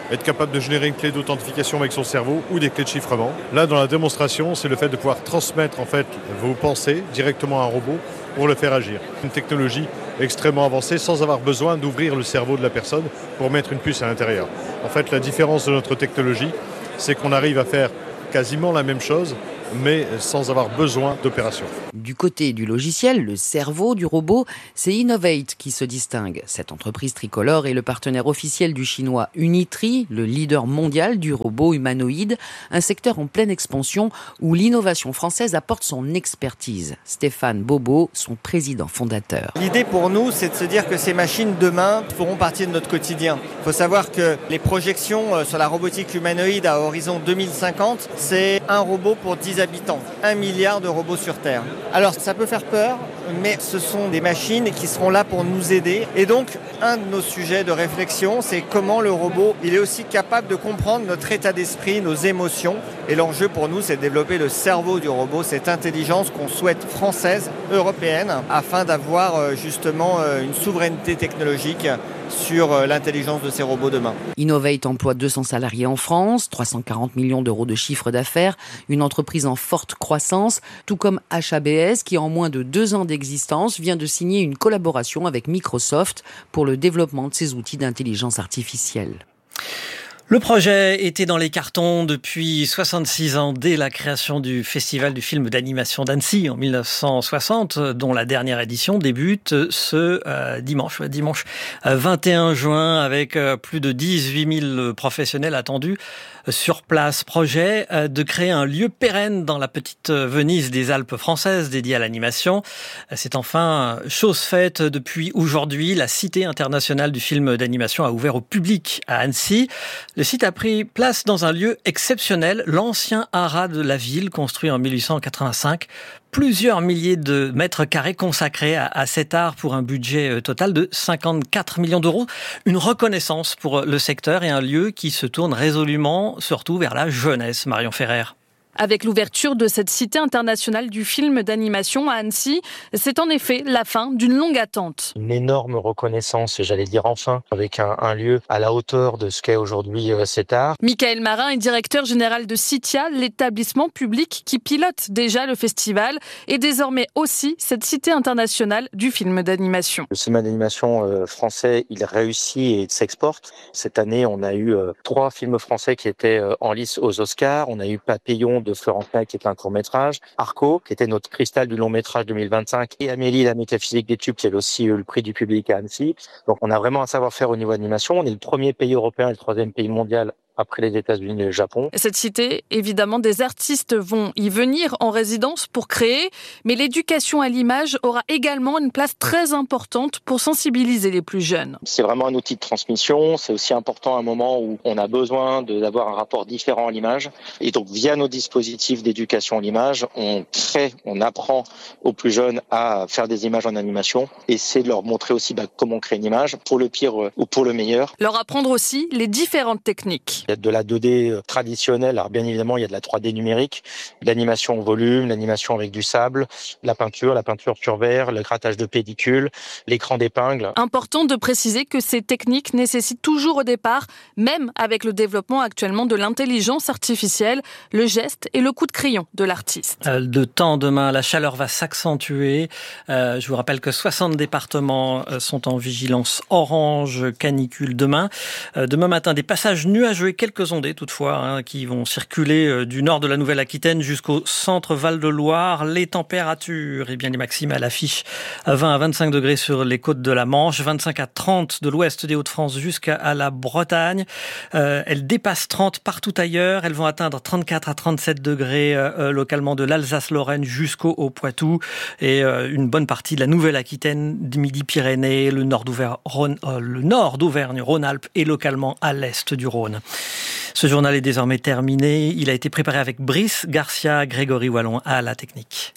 être capable de générer une clé d'authentification avec son cerveau ou des clés de chiffrement. Là, dans la démonstration, c'est le fait de pouvoir transmettre en fait vos pensées directement à un robot pour le faire agir. Une technologie extrêmement avancée sans avoir besoin d'ouvrir le cerveau de la personne pour mettre une puce à l'intérieur. En fait, la différence de notre technologie, c'est qu'on arrive à faire quasiment la même chose, mais sans avoir besoin d'opération. Du côté du logiciel, le cerveau du robot, c'est Innovate qui se distingue. Cette entreprise tricolore est le partenaire officiel du chinois Unitree, le leader mondial du robot humanoïde, un secteur en pleine expansion où l'innovation française apporte son expertise. Stéphane Bobo, son président fondateur. L'idée pour nous, c'est de se dire que ces machines demain feront partie de notre quotidien. Il faut savoir que les projections sur la robotique humanoïde à horizon deux mille cinquante, c'est un robot pour dix habitants, un milliard de robots sur Terre. Alors ça peut faire peur, mais ce sont des machines qui seront là pour nous aider. Et donc, un de nos sujets de réflexion, c'est comment le robot, il est aussi capable de comprendre notre état d'esprit, nos émotions. Et l'enjeu pour nous, c'est de développer le cerveau du robot, cette intelligence qu'on souhaite française, européenne, afin d'avoir justement une souveraineté technologique sur l'intelligence de ces robots demain. Innovate emploie deux cents salariés en France, trois cent quarante millions d'euros de chiffre d'affaires, une entreprise en forte croissance, tout comme H A B S qui, en moins de deux ans d'existence, vient de signer une collaboration avec Microsoft pour le développement de ses outils d'intelligence artificielle. Le projet était dans les cartons depuis soixante-six ans, dès la création du Festival du film d'animation d'Annecy en mille neuf cent soixante, dont la dernière édition débute ce euh, dimanche, dimanche vingt et un juin, avec euh, plus de dix-huit mille professionnels attendus sur place. Projet euh, de créer un lieu pérenne dans la petite Venise des Alpes françaises dédié à l'animation. C'est enfin chose faite depuis aujourd'hui. La Cité internationale du film d'animation a ouvert au public à Annecy. Le site a pris place dans un lieu exceptionnel, l'ancien haras de la ville, construit en mille huit cent quatre-vingt-cinq. Plusieurs milliers de mètres carrés consacrés à, à cet art pour un budget total de cinquante-quatre millions d'euros. Une reconnaissance pour le secteur et un lieu qui se tourne résolument, surtout vers la jeunesse. Marion Ferrer. Avec l'ouverture de cette Cité internationale du film d'animation à Annecy, c'est en effet la fin d'une longue attente. Une énorme reconnaissance, j'allais dire enfin, avec un, un lieu à la hauteur de ce qu'est aujourd'hui euh, cet art. Michael Marin est directeur général de Citia, l'établissement public qui pilote déjà le festival et désormais aussi cette Cité internationale du film d'animation. Le cinéma d'animation euh, français, il réussit et s'exporte. Cette année, on a eu euh, trois films français qui étaient euh, en lice aux Oscars. On a eu Papillon de Florentin qui est un court-métrage, Arco qui était notre cristal du long-métrage deux mille vingt-cinq et Amélie la métaphysique des tubes qui avait aussi eu le prix du public à Annecy. Donc on a vraiment un savoir-faire au niveau animation. On est le premier pays européen et le troisième pays mondial après les États-Unis et le Japon. Cette cité, évidemment, des artistes vont y venir en résidence pour créer, mais l'éducation à l'image aura également une place très importante pour sensibiliser les plus jeunes. C'est vraiment un outil de transmission, c'est aussi important à un moment où on a besoin de, d'avoir un rapport différent à l'image. Et donc, via nos dispositifs d'éducation à l'image, on crée, on apprend aux plus jeunes à faire des images en animation et c'est de leur montrer aussi bah, comment on crée une image, pour le pire ou pour le meilleur. Leur apprendre aussi les différentes techniques. Il y a de la deux D traditionnelle, alors bien évidemment il y a de la trois D numérique, de l'animation au volume, l'animation avec du sable, la peinture, la peinture sur verre, le grattage de pellicule, l'écran d'épingle. Important de préciser que ces techniques nécessitent toujours au départ, même avec le développement actuellement de l'intelligence artificielle, le geste et le coup de crayon de l'artiste. Euh, de temps demain, la chaleur va s'accentuer. Euh, je vous rappelle que soixante départements sont en vigilance orange canicule demain. Euh, demain matin, des passages nuageux et quelques ondées toutefois hein, qui vont circuler euh, du nord de la Nouvelle-Aquitaine jusqu'au centre Val-de-Loire. Les températures, et eh bien les maximales à l'affiche à vingt à vingt-cinq degrés sur les côtes de la Manche, vingt-cinq à trente de l'ouest des Hauts-de-France jusqu'à la Bretagne. Euh, elles dépassent trente partout ailleurs. Elles vont atteindre trente-quatre à trente-sept degrés euh, localement de l'Alsace-Lorraine jusqu'au au Poitou et euh, une bonne partie de la Nouvelle-Aquitaine, Midi-Pyrénées, le nord d'Auvergne, euh, le nord d'Auvergne-Rhône-Alpes et localement à l'est du Rhône. Ce journal est désormais terminé. Il a été préparé avec Brice Garcia, Grégory Wallon à la technique.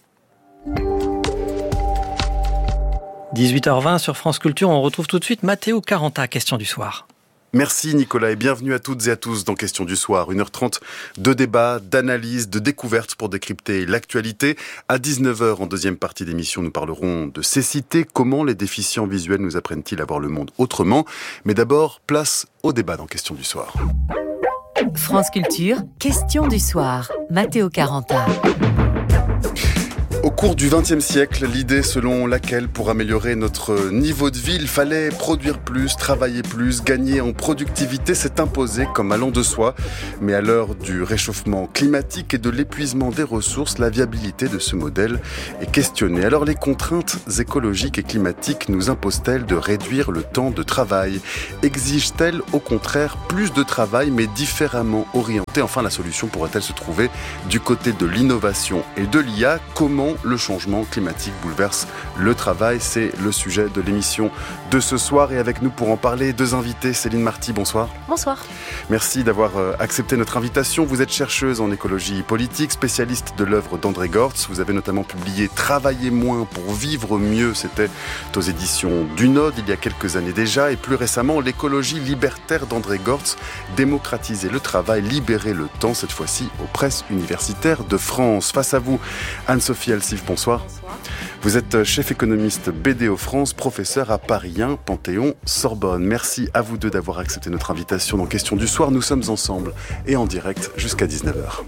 dix-huit heures vingt sur France Culture. On retrouve tout de suite Matteo Caranta, question du soir. Merci Nicolas et bienvenue à toutes et à tous dans Question du soir. une heure trente de débat, d'analyse, de découverte pour décrypter l'actualité. À dix-neuf heures, en deuxième partie d'émission, nous parlerons de cécité. Comment les déficients visuels nous apprennent-ils à voir le monde autrement ? Mais d'abord, place au débat dans Question du soir. France Culture, Question du soir. Matteo Caranta. Au cours du vingtième siècle, l'idée selon laquelle pour améliorer notre niveau de vie, il fallait produire plus, travailler plus, gagner en productivité s'est imposée comme allant de soi. Mais à l'heure du réchauffement climatique et de l'épuisement des ressources, la viabilité de ce modèle est questionnée. Alors les contraintes écologiques et climatiques nous imposent-elles de réduire le temps de travail ? Exigent-elles au contraire plus de travail mais différemment orienté ? Enfin, la solution pourrait-elle se trouver du côté de l'innovation et de l'I A ? Comment le changement climatique bouleverse le travail? C'est le sujet de l'émission de ce soir. Et avec nous pour en parler, deux invités. Céline Marty, bonsoir. Bonsoir. Merci d'avoir accepté notre invitation. Vous êtes chercheuse en écologie politique, spécialiste de l'œuvre d'André Gortz. Vous avez notamment publié « Travailler moins pour vivre mieux ». C'était aux éditions du Node il y a quelques années déjà. Et plus récemment, « L'écologie libertaire d'André Gortz », démocratiser le travail, libérer le temps, cette fois-ci aux presses universitaires de France. Face à vous, Anne-Sophie Alsif, bonsoir. Bonsoir. Vous êtes chef économiste B D O France, professeur à Paris un, Panthéon-Sorbonne. Merci à vous deux d'avoir accepté notre invitation dans Question du soir. Nous sommes ensemble et en direct jusqu'à dix-neuf heures.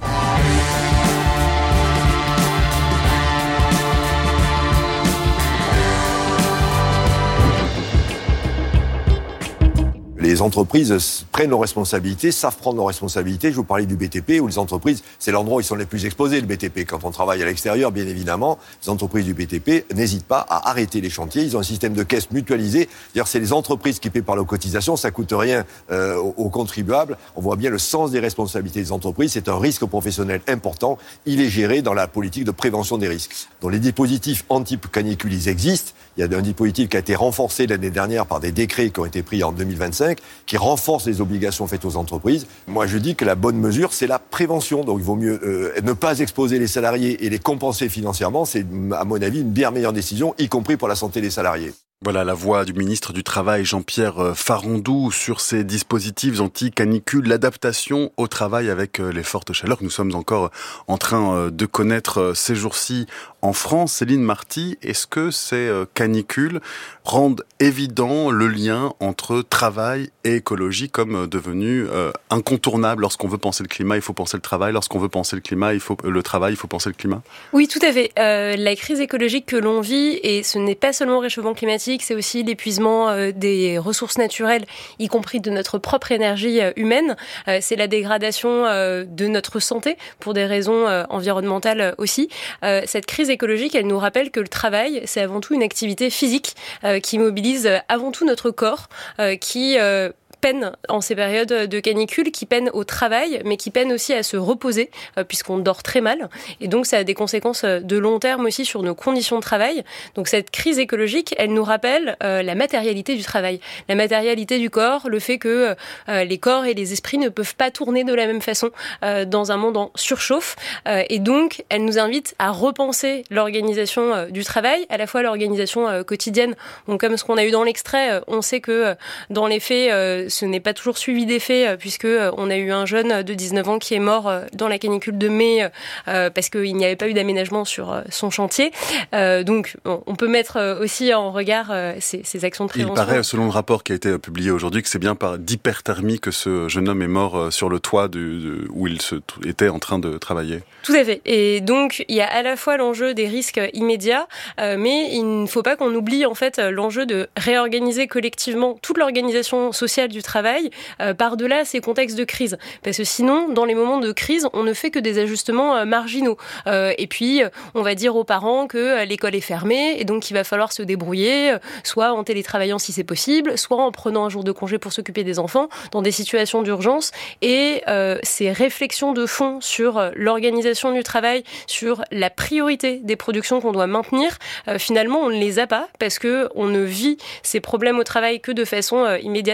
Les entreprises prennent leurs responsabilités, savent prendre leurs responsabilités. Je vous parlais du B T P, où les entreprises, c'est l'endroit où ils sont les plus exposés, le B T P. Quand on travaille à l'extérieur, bien évidemment, les entreprises du B T P n'hésitent pas à arrêter les chantiers. Ils ont un système de caisse mutualisé. C'est-à-dire, c'est les entreprises qui paient par leurs cotisations. Ça coûte rien euh, aux, aux contribuables. On voit bien le sens des responsabilités des entreprises. C'est un risque professionnel important. Il est géré dans la politique de prévention des risques. Donc, les dispositifs anti-canicule, ils existent. Il y a un dispositif qui a été renforcé l'année dernière par des décrets qui ont été pris en deux mille vingt-cinq, qui renforcent les obligations faites aux entreprises. Moi, je dis que la bonne mesure, c'est la prévention. Donc, il vaut mieux euh, ne pas exposer les salariés et les compenser financièrement. C'est, à mon avis, une bien meilleure décision, y compris pour la santé des salariés. Voilà la voix du ministre du Travail, Jean-Pierre Farandou, sur ces dispositifs anti-canicule, l'adaptation au travail avec les fortes chaleurs que nous sommes encore en train de connaître ces jours-ci en France. Céline Marty, est-ce que ces canicules rendent évident le lien entre travail et écologie comme devenu euh, incontournable? Lorsqu'on veut penser le climat, il faut penser le travail. Lorsqu'on veut penser le climat, il faut le travail, il faut penser le climat. Oui, tout à fait. Euh, la crise écologique que l'on vit, et ce n'est pas seulement le réchauffement climatique, c'est aussi l'épuisement euh, des ressources naturelles, y compris de notre propre énergie euh, humaine. Euh, c'est la dégradation euh, de notre santé pour des raisons euh, environnementales aussi. Euh, cette crise écologique, elle nous rappelle que le travail, c'est avant tout une activité physique euh, qui mobilise avant tout notre corps, euh, qui euh, peine en ces périodes de canicule, qui peine au travail, mais qui peine aussi à se reposer, euh, puisqu'on dort très mal. Et donc, ça a des conséquences de long terme aussi sur nos conditions de travail. Donc, cette crise écologique, elle nous rappelle euh, la matérialité du travail, la matérialité du corps, le fait que euh, les corps et les esprits ne peuvent pas tourner de la même façon euh, dans un monde en surchauffe. Euh, et donc, elle nous invite à repenser l'organisation euh, du travail, à la fois l'organisation euh, quotidienne. Donc, comme ce qu'on a eu dans l'extrait, euh, on sait que euh, dans les faits, euh, ce n'est pas toujours suivi d'effet, puisque on a eu un jeune de dix-neuf ans qui est mort dans la canicule de mai euh, parce qu'il n'y avait pas eu d'aménagement sur son chantier. Euh, donc, on peut mettre aussi en regard ces, ces actions de prévention. Il paraît, selon le rapport qui a été publié aujourd'hui, que c'est bien par d'hyperthermie que ce jeune homme est mort sur le toit du, de, où il se, était en train de travailler. Tout à fait. Et donc, il y a à la fois l'enjeu des risques immédiats, euh, mais il ne faut pas qu'on oublie en fait l'enjeu de réorganiser collectivement toute l'organisation sociale du travail euh, par-delà ces contextes de crise. Parce que sinon, dans les moments de crise, on ne fait que des ajustements euh, marginaux. Euh, et puis, on va dire aux parents que euh, l'école est fermée et donc il va falloir se débrouiller, euh, soit en télétravaillant si c'est possible, soit en prenant un jour de congé pour s'occuper des enfants dans des situations d'urgence. Et euh, ces réflexions de fond sur euh, l'organisation du travail, sur la priorité des productions qu'on doit maintenir, euh, finalement, on ne les a pas parce que on ne vit ces problèmes au travail que de façon euh, immédiate et dans,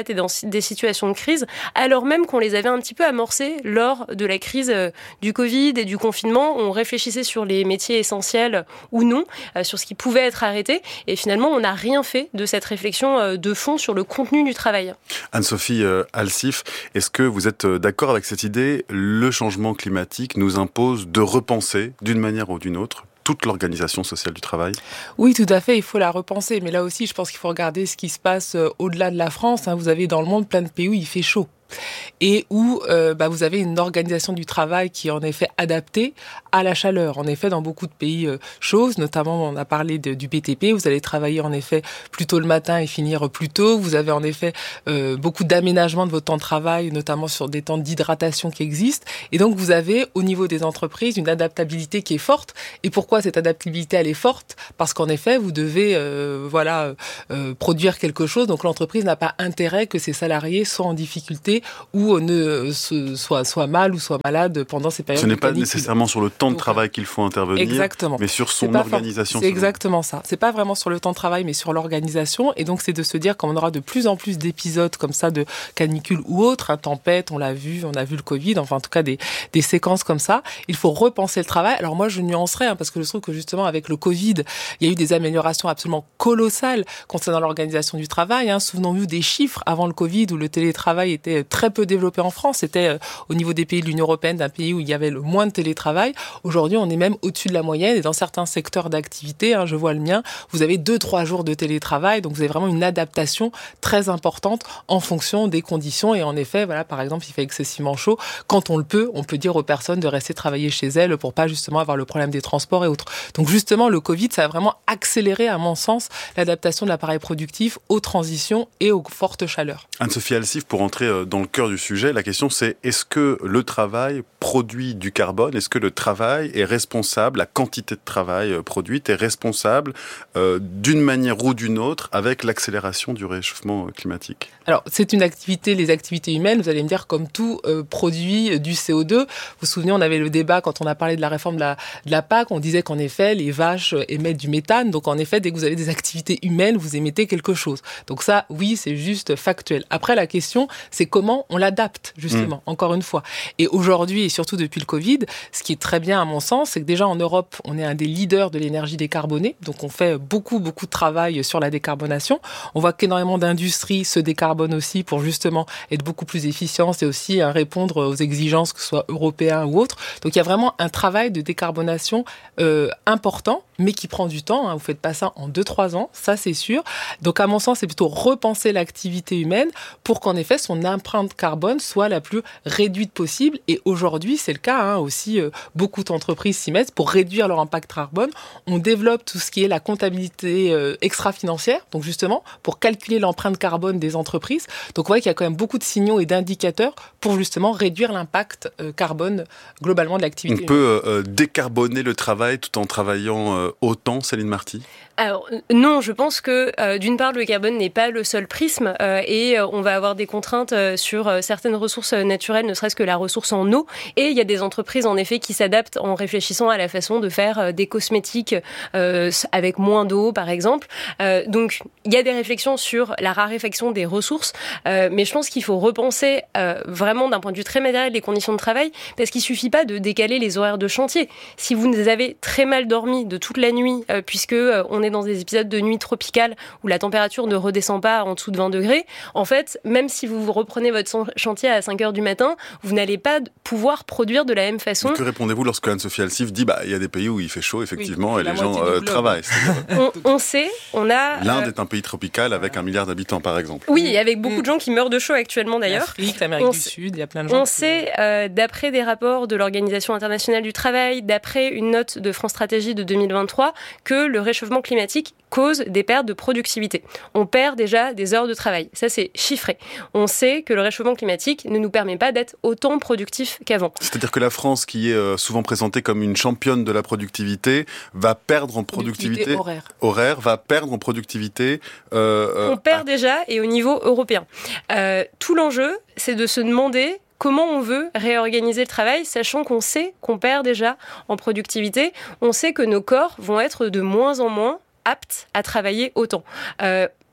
des situations de crise, alors même qu'on les avait un petit peu amorcées lors de la crise du Covid et du confinement. On réfléchissait sur les métiers essentiels ou non, euh, sur ce qui pouvait être arrêté. Et finalement, on n'a rien fait de cette réflexion euh, de fond sur le contenu du travail. Anne-Sophie euh, Alsif, est-ce que vous êtes d'accord avec cette idée ? Le changement climatique nous impose de repenser, d'une manière ou d'une autre, toute l'organisation sociale du travail ? Oui, tout à fait, il faut la repenser. Mais là aussi, je pense qu'il faut regarder ce qui se passe au-delà de la France. Vous avez dans le monde plein de pays où il fait chaud. Et où euh, bah, vous avez une organisation du travail qui est en effet adaptée à la chaleur. En effet, dans beaucoup de pays euh, chauds, notamment on a parlé de, du B T P, vous allez travailler en effet plus tôt le matin et finir plus tôt. Vous avez en effet euh, beaucoup d'aménagement de votre temps de travail, notamment sur des temps d'hydratation qui existent. Et donc vous avez au niveau des entreprises une adaptabilité qui est forte. Et pourquoi cette adaptabilité elle est forte ? Parce qu'en effet, vous devez euh, voilà euh, produire quelque chose. Donc l'entreprise n'a pas intérêt que ses salariés soient en difficulté ou ne soit soit mal ou soit malade pendant ces périodes. Ce n'est de pas canicule. Nécessairement sur le temps de Donc, travail qu'il faut intervenir, exactement. mais sur son c'est organisation. For- c'est exactement ça. C'est pas vraiment sur le temps de travail, mais sur l'organisation. Et donc c'est de se dire qu'on aura de plus en plus d'épisodes comme ça de canicule ou autres, hein, tempête, on l'a vu, on a vu le Covid, enfin en tout cas des des séquences comme ça. Il faut repenser le travail. Alors moi je nuancerais hein, parce que je trouve que justement avec le Covid, il y a eu des améliorations absolument colossales concernant l'organisation du travail. Hein. Souvenons-nous des chiffres avant le Covid où le télétravail était très peu développé en France. C'était euh, au niveau des pays de l'Union européenne, d'un pays où il y avait le moins de télétravail. Aujourd'hui, on est même au-dessus de la moyenne et dans certains secteurs d'activité, hein, je vois le mien, vous avez deux, trois jours de télétravail. Donc, vous avez vraiment une adaptation très importante en fonction des conditions. Et en effet, voilà, par exemple, il fait excessivement chaud. Quand on le peut, on peut dire aux personnes de rester travailler chez elles pour pas justement avoir le problème des transports et autres. Donc, justement, le Covid, ça a vraiment accéléré, à mon sens, l'adaptation de l'appareil productif aux transitions et aux fortes chaleurs. Anne-Sophie Alsif, pour entrer dans le cœur du sujet, la question c'est est-ce que le travail produit du carbone ? Est-ce que le travail est responsable, la quantité de travail produite est responsable euh, d'une manière ou d'une autre avec l'accélération du réchauffement climatique ? Alors, c'est une activité, les activités humaines, vous allez me dire, comme tout euh, produit du C O deux. Vous vous souvenez, on avait le débat quand on a parlé de la réforme de la, de la P A C, on disait qu'en effet, les vaches émettent du méthane. Donc, en effet, dès que vous avez des activités humaines, vous émettez quelque chose. Donc ça, oui, c'est juste factuel. Après, la question, c'est comment on l'adapte, justement, mmh. encore une fois. Et aujourd'hui, et surtout depuis le Covid, ce qui est très bien à mon sens, c'est que déjà en Europe, on est un des leaders de l'énergie décarbonée. Donc, on fait beaucoup, beaucoup de travail sur la décarbonation. On voit qu'énormément d'industries se décarbonent aussi pour justement être beaucoup plus efficientes et aussi hein, répondre aux exigences, que ce soit européens ou autres. Donc, il y a vraiment un travail de décarbonation euh, important, mais qui prend du temps. Hein. Vous ne faites pas ça en deux trois ans, ça c'est sûr. Donc, à mon sens, c'est plutôt repenser l'activité humaine pour qu'en effet, son empreinte carbone soit la plus réduite possible. Et aujourd'hui, c'est le cas hein, aussi. Euh, beaucoup d'entreprises s'y mettent pour réduire leur impact carbone. On développe tout ce qui est la comptabilité euh, extra-financière, donc justement, pour calculer l'empreinte carbone des entreprises. Donc, vous voyez qu'il y a quand même beaucoup de signaux et d'indicateurs pour justement réduire l'impact euh, carbone globalement de l'activité humaine. On peut euh, décarboner le travail tout en travaillant euh, autant, Céline Marty ? Alors non, je pense que euh, d'une part le carbone n'est pas le seul prisme euh, et euh, on va avoir des contraintes euh, sur euh, certaines ressources naturelles, ne serait-ce que la ressource en eau. Et il y a des entreprises en effet qui s'adaptent en réfléchissant à la façon de faire euh, des cosmétiques euh, avec moins d'eau, par exemple. Euh, donc il y a des réflexions sur la raréfaction des ressources, euh, mais je pense qu'il faut repenser euh, vraiment d'un point de vue très matériel les conditions de travail, parce qu'il suffit pas de décaler les horaires de chantier. Si vous avez très mal dormi de toute la nuit, euh, puisque euh, on est dans des épisodes de nuit tropicale où la température ne redescend pas en dessous de vingt degrés, en fait, même si vous reprenez votre chantier à cinq heures du matin, vous n'allez pas pouvoir produire de la même façon. Que répondez-vous lorsque Anne-Sophie Alsif dit bah il y a des pays où il fait chaud effectivement oui, et les gens euh, travaillent. on, on sait, on a... L'Inde euh... est un pays tropical avec un milliard d'habitants par exemple. Oui, avec beaucoup de gens qui meurent de chaud actuellement d'ailleurs. L'Afrique, l'Amérique on du s... Sud, il y a plein de gens. On qui... sait, euh, d'après des rapports de l'Organisation internationale du travail, d'après une note de France Stratégie de deux mille vingt-trois, que le réchauffement climatique cause des pertes de productivité. On perd déjà des heures de travail. Ça, c'est chiffré. On sait que le réchauffement climatique ne nous permet pas d'être autant productif qu'avant. C'est-à-dire que la France, qui est souvent présentée comme une championne de la productivité, va perdre en productivité, productivité horaire. horaire, va perdre en productivité. Euh, On perd à... déjà, et au niveau européen. Euh, tout l'enjeu, c'est de se demander comment on veut réorganiser le travail, sachant qu'on sait qu'on perd déjà en productivité. On sait que nos corps vont être de moins en moins aptes à travailler autant. Euh,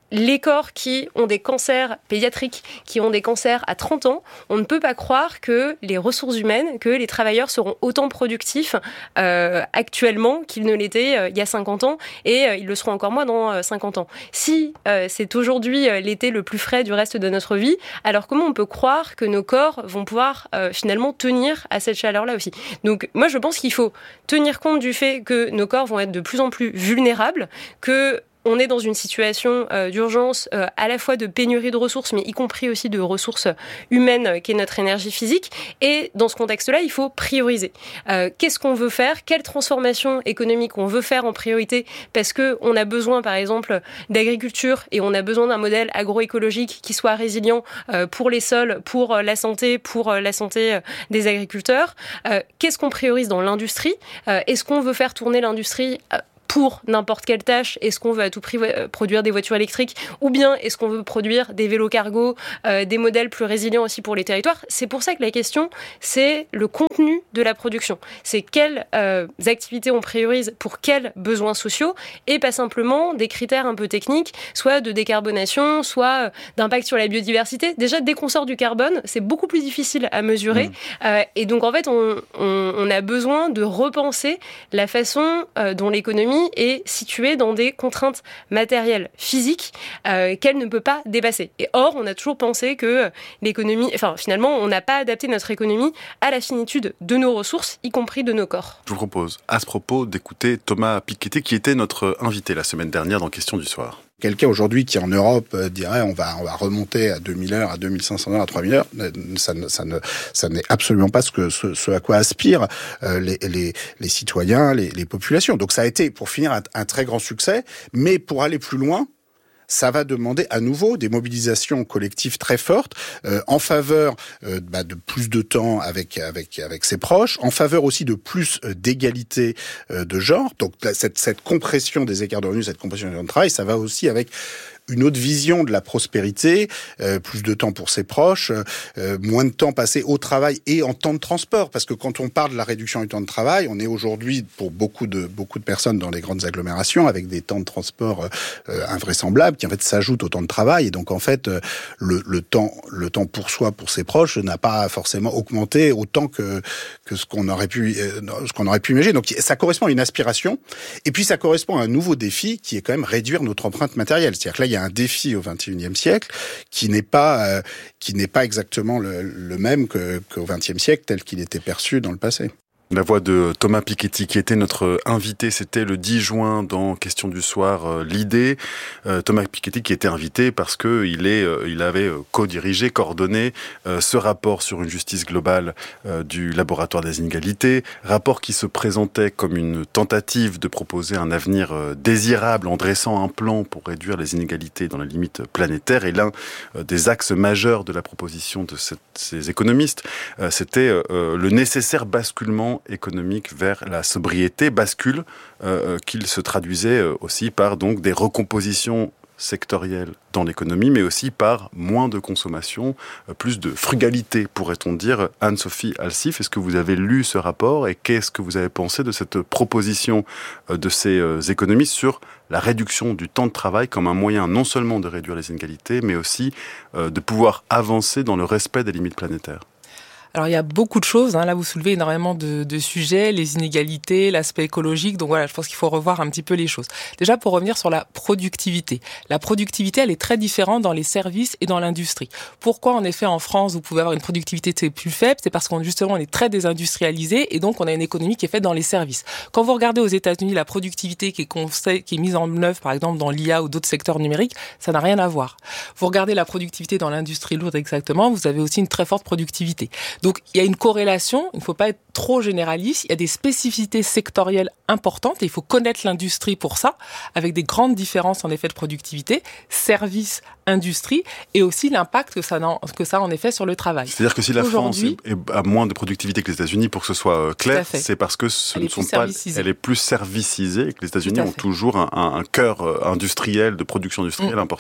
les corps qui ont des cancers pédiatriques, qui ont des cancers à trente ans, on ne peut pas croire que les ressources humaines, que les travailleurs seront autant productifs euh, actuellement qu'ils ne l'étaient euh, il y a cinquante ans, et euh, ils le seront encore moins dans euh, cinquante ans. Si euh, c'est aujourd'hui euh, l'été le plus frais du reste de notre vie, alors comment on peut croire que nos corps vont pouvoir euh, finalement tenir à cette chaleur-là aussi ? Donc moi je pense qu'il faut tenir compte du fait que nos corps vont être de plus en plus vulnérables, que on est dans une situation euh, d'urgence euh, à la fois de pénurie de ressources, mais y compris aussi de ressources humaines, euh, qui est notre énergie physique. Et dans ce contexte-là, il faut prioriser. Euh, qu'est-ce qu'on veut faire ? Quelle transformation économique on veut faire en priorité ? Parce qu'on a besoin, par exemple, d'agriculture et on a besoin d'un modèle agroécologique qui soit résilient euh, pour les sols, pour euh, la santé, pour euh, la santé euh, des agriculteurs. Euh, qu'est-ce qu'on priorise dans l'industrie ? euh, Est-ce qu'on veut faire tourner l'industrie euh, pour n'importe quelle tâche? Est-ce qu'on veut à tout prix produire des voitures électriques, ou bien est-ce qu'on veut produire des vélos cargo, euh, des modèles plus résilients aussi pour les territoires? C'est pour ça que la question, c'est le contenu de la production. C'est quelles euh, activités on priorise pour quels besoins sociaux, et pas simplement des critères un peu techniques, soit de décarbonation, soit d'impact sur la biodiversité. Déjà, dès qu'on sort du carbone, c'est beaucoup plus difficile à mesurer. Mmh. Euh, et donc, en fait, on, on, on a besoin de repenser la façon euh, dont l'économie est située dans des contraintes matérielles, physiques, euh, qu'elle ne peut pas dépasser. Et or, on a toujours pensé que l'économie, enfin, finalement, on n'a pas adapté notre économie à la finitude de nos ressources, y compris de nos corps. Je vous propose, à ce propos, d'écouter Thomas Piketty, qui était notre invité la semaine dernière dans Question du soir. Quelqu'un aujourd'hui qui en Europe euh, dirait on va on va remonter à deux mille heures, à deux mille cinq cents heures, à trois mille heures, ça ne ça ne ça n'est absolument pas ce que ce, ce à quoi aspirent euh, les les les citoyens, les les populations. Donc ça a été, pour finir, un, un très grand succès, mais pour aller plus loin, ça va demander à nouveau des mobilisations collectives très fortes euh, en faveur euh, bah, de plus de temps avec avec avec ses proches, en faveur aussi de plus euh, d'égalité euh, de genre. Donc là, cette cette compression des écarts de revenus, cette compression du temps de travail, ça va aussi avec une autre vision de la prospérité, euh, plus de temps pour ses proches, euh, moins de temps passé au travail et en temps de transport. Parce que quand on parle de la réduction du temps de travail, on est aujourd'hui, pour beaucoup de beaucoup de personnes dans les grandes agglomérations, avec des temps de transport euh, invraisemblables qui en fait s'ajoutent au temps de travail. Et donc en fait, euh, le, le temps le temps pour soi, pour ses proches, n'a pas forcément augmenté autant que que ce qu'on aurait pu euh, ce qu'on aurait pu imaginer. Donc ça correspond à une aspiration. Et puis ça correspond à un nouveau défi qui est quand même réduire notre empreinte matérielle. C'est-à-dire que là, il y a un défi au vingt et unième siècle qui n'est pas euh, qui n'est pas exactement le, le même que, qu'au vingtième siècle tel qu'il était perçu dans le passé. La voix de Thomas Piketty, qui était notre invité, c'était le dix juin dans Question du soir, euh, l'idée. Euh, Thomas Piketty qui était invité parce que il est, euh, il avait co-dirigé, coordonné euh, ce rapport sur une justice globale euh, du laboratoire des inégalités, rapport qui se présentait comme une tentative de proposer un avenir euh, désirable en dressant un plan pour réduire les inégalités dans la limite planétaire. Et l'un euh, des axes majeurs de la proposition de cette, ces économistes, euh, c'était euh, le nécessaire basculement économique vers la sobriété, bascule euh, qu'il se traduisait aussi par donc des recompositions sectorielles dans l'économie, mais aussi par moins de consommation, euh, plus de frugalité, pourrait-on dire. Anne-Sophie Alsif, est-ce que vous avez lu ce rapport et qu'est-ce que vous avez pensé de cette proposition euh, de ces euh, économistes sur la réduction du temps de travail comme un moyen non seulement de réduire les inégalités, mais aussi euh, de pouvoir avancer dans le respect des limites planétaires? Alors, il y a beaucoup de choses. Hein. Là, vous soulevez énormément de, de sujets, les inégalités, l'aspect écologique. Donc voilà, je pense qu'il faut revoir un petit peu les choses. Déjà, pour revenir sur la productivité. La productivité, elle est très différente dans les services et dans l'industrie. Pourquoi, en effet, en France, vous pouvez avoir une productivité plus faible? C'est parce qu'on, justement, on est très désindustrialisé et donc on a une économie qui est faite dans les services. Quand vous regardez aux États-Unis la productivité qui est, conseil, qui est mise en œuvre, par exemple, dans l'I A ou d'autres secteurs numériques, ça n'a rien à voir. Vous regardez la productivité dans l'industrie lourde exactement, vous avez aussi une très forte productivité. Donc, il y a une corrélation, il ne faut pas être trop généraliste, il y a des spécificités sectorielles importantes et il faut connaître l'industrie pour ça, avec des grandes différences en effet de productivité, services, industrie, et aussi l'impact que ça, que ça a en effet sur le travail. C'est-à-dire que si la France a moins de productivité que les États-Unis, pour que ce soit clair, c'est parce que ce ne sont pas, elle est plus servicisée et que les États-Unis ont toujours un, un cœur industriel, de production industrielle mmh. important.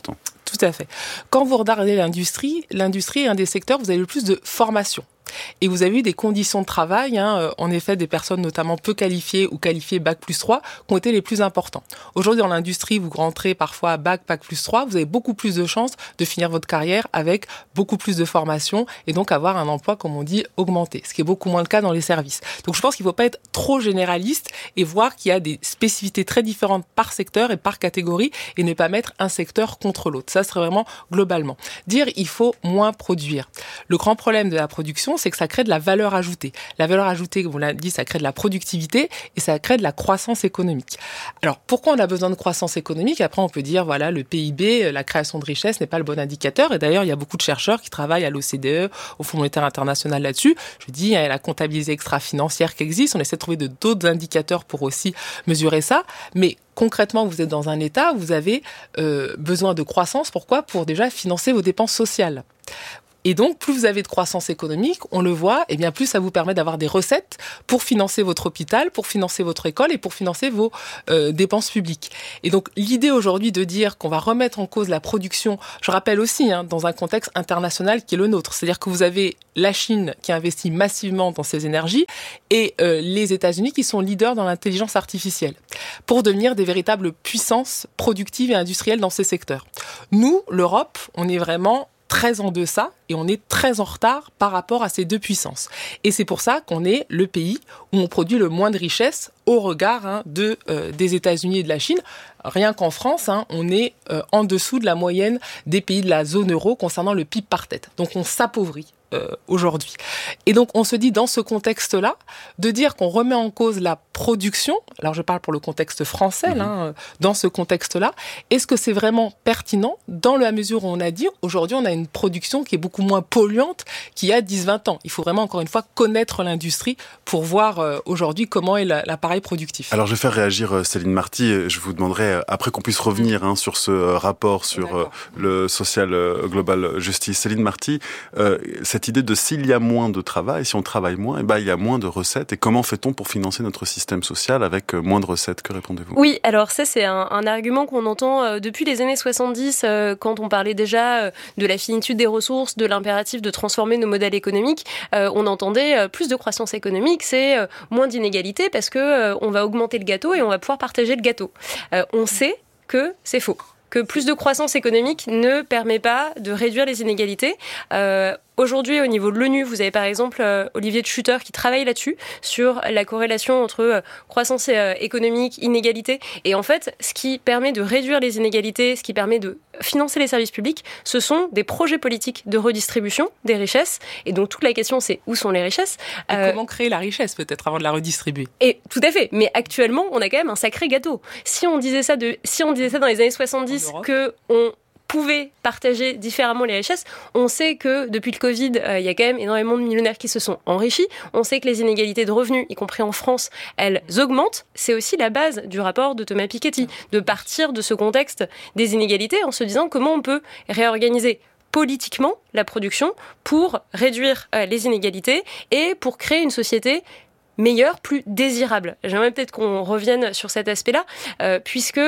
Tout à fait. Quand vous regardez l'industrie, l'industrie est un des secteurs où vous avez le plus de formation. Et vous avez eu des conditions de travail, hein, en effet, des personnes notamment peu qualifiées ou qualifiées bac plus trois, qui ont été les plus importants. Aujourd'hui, dans l'industrie, vous rentrez parfois à bac, bac plus trois, vous avez beaucoup plus de chances de finir votre carrière avec beaucoup plus de formation et donc avoir un emploi, comme on dit, augmenté, ce qui est beaucoup moins le cas dans les services. Donc je pense qu'il ne faut pas être trop généraliste et voir qu'il y a des spécificités très différentes par secteur et par catégorie et ne pas mettre un secteur contre l'autre. Ça serait vraiment globalement. Dire il faut moins produire. Le grand problème de la production, c'est que ça crée de la valeur ajoutée. La valeur ajoutée, comme on l'a dit, ça crée de la productivité et ça crée de la croissance économique. Alors, pourquoi on a besoin de croissance économique ? Après, on peut dire, voilà, le P I B, la création de richesse n'est pas le bon indicateur. Et d'ailleurs, il y a beaucoup de chercheurs qui travaillent à l'O C D E, au Fonds monétaire international là-dessus. Je dis, il y a la comptabilité extra-financière qui existe. On essaie de trouver de, d'autres indicateurs pour aussi mesurer ça. Mais concrètement, vous êtes dans un état où vous avez euh, besoin de croissance. Pourquoi ? Pour déjà financer vos dépenses sociales. Et donc, plus vous avez de croissance économique, on le voit, et bien plus ça vous permet d'avoir des recettes pour financer votre hôpital, pour financer votre école et pour financer vos euh, dépenses publiques. Et donc, l'idée aujourd'hui de dire qu'on va remettre en cause la production, je rappelle aussi, hein, dans un contexte international qui est le nôtre, c'est-à-dire que vous avez la Chine qui investit massivement dans ces énergies et euh, les États-Unis qui sont leaders dans l'intelligence artificielle pour devenir des véritables puissances productives et industrielles dans ces secteurs. Nous, l'Europe, on est vraiment très en deçà et on est très en retard par rapport à ces deux puissances. Et c'est pour ça qu'on est le pays où on produit le moins de richesses au regard hein, de, euh, des États-Unis et de la Chine. Rien qu'en France, hein, on est euh, en dessous de la moyenne des pays de la zone euro concernant le P I B par tête. Donc on s'appauvrit. Euh, aujourd'hui. Et donc, on se dit, dans ce contexte-là, de dire qu'on remet en cause la production, alors je parle pour le contexte français, mmh. là, dans ce contexte-là, est-ce que c'est vraiment pertinent dans la mesure où on a dit, aujourd'hui, on a une production qui est beaucoup moins polluante qu'il y a dix vingt ans. Il faut vraiment, encore une fois, connaître l'industrie pour voir euh, aujourd'hui comment est la, l'appareil productif. Alors, je vais faire réagir euh, Céline Marty. Je vous demanderai, euh, après qu'on puisse revenir mmh. hein, sur ce euh, rapport sur euh, le social euh, global justice. Céline Marty, euh, c'est cette idée de s'il y a moins de travail, si on travaille moins, eh ben, il y a moins de recettes. Et comment fait-on pour financer notre système social avec moins de recettes ? Que répondez-vous ? Oui, alors ça c'est un, un argument qu'on entend euh, depuis les années soixante-dix euh, quand on parlait déjà euh, de la finitude des ressources, de l'impératif de transformer nos modèles économiques. Euh, on entendait euh, plus de croissance économique, c'est euh, moins d'inégalités parce que euh, on va augmenter le gâteau et on va pouvoir partager le gâteau. Euh, on sait que c'est faux, que plus de croissance économique ne permet pas de réduire les inégalités. Euh, Aujourd'hui, au niveau de l'ONU, vous avez par exemple euh, Olivier de Schutter qui travaille là-dessus, sur la corrélation entre euh, croissance euh, économique, inégalité. Et en fait, ce qui permet de réduire les inégalités, ce qui permet de financer les services publics, ce sont des projets politiques de redistribution des richesses. Et donc, toute la question, c'est où sont les richesses ? Et euh, comment créer la richesse, peut-être, avant de la redistribuer ? Et tout à fait. Mais actuellement, on a quand même un sacré gâteau. Si on disait ça, de, si on disait ça dans les années soixante-dix, que on pouvaient partager différemment les richesses. On sait que depuis le Covid, euh, il y a quand même énormément de millionnaires qui se sont enrichis. On sait que les inégalités de revenus, y compris en France, elles augmentent. C'est aussi la base du rapport de Thomas Piketty, de partir de ce contexte des inégalités en se disant comment on peut réorganiser politiquement la production pour réduire euh, les inégalités et pour créer une société meilleure, plus désirable. J'aimerais peut-être qu'on revienne sur cet aspect-là, euh, puisque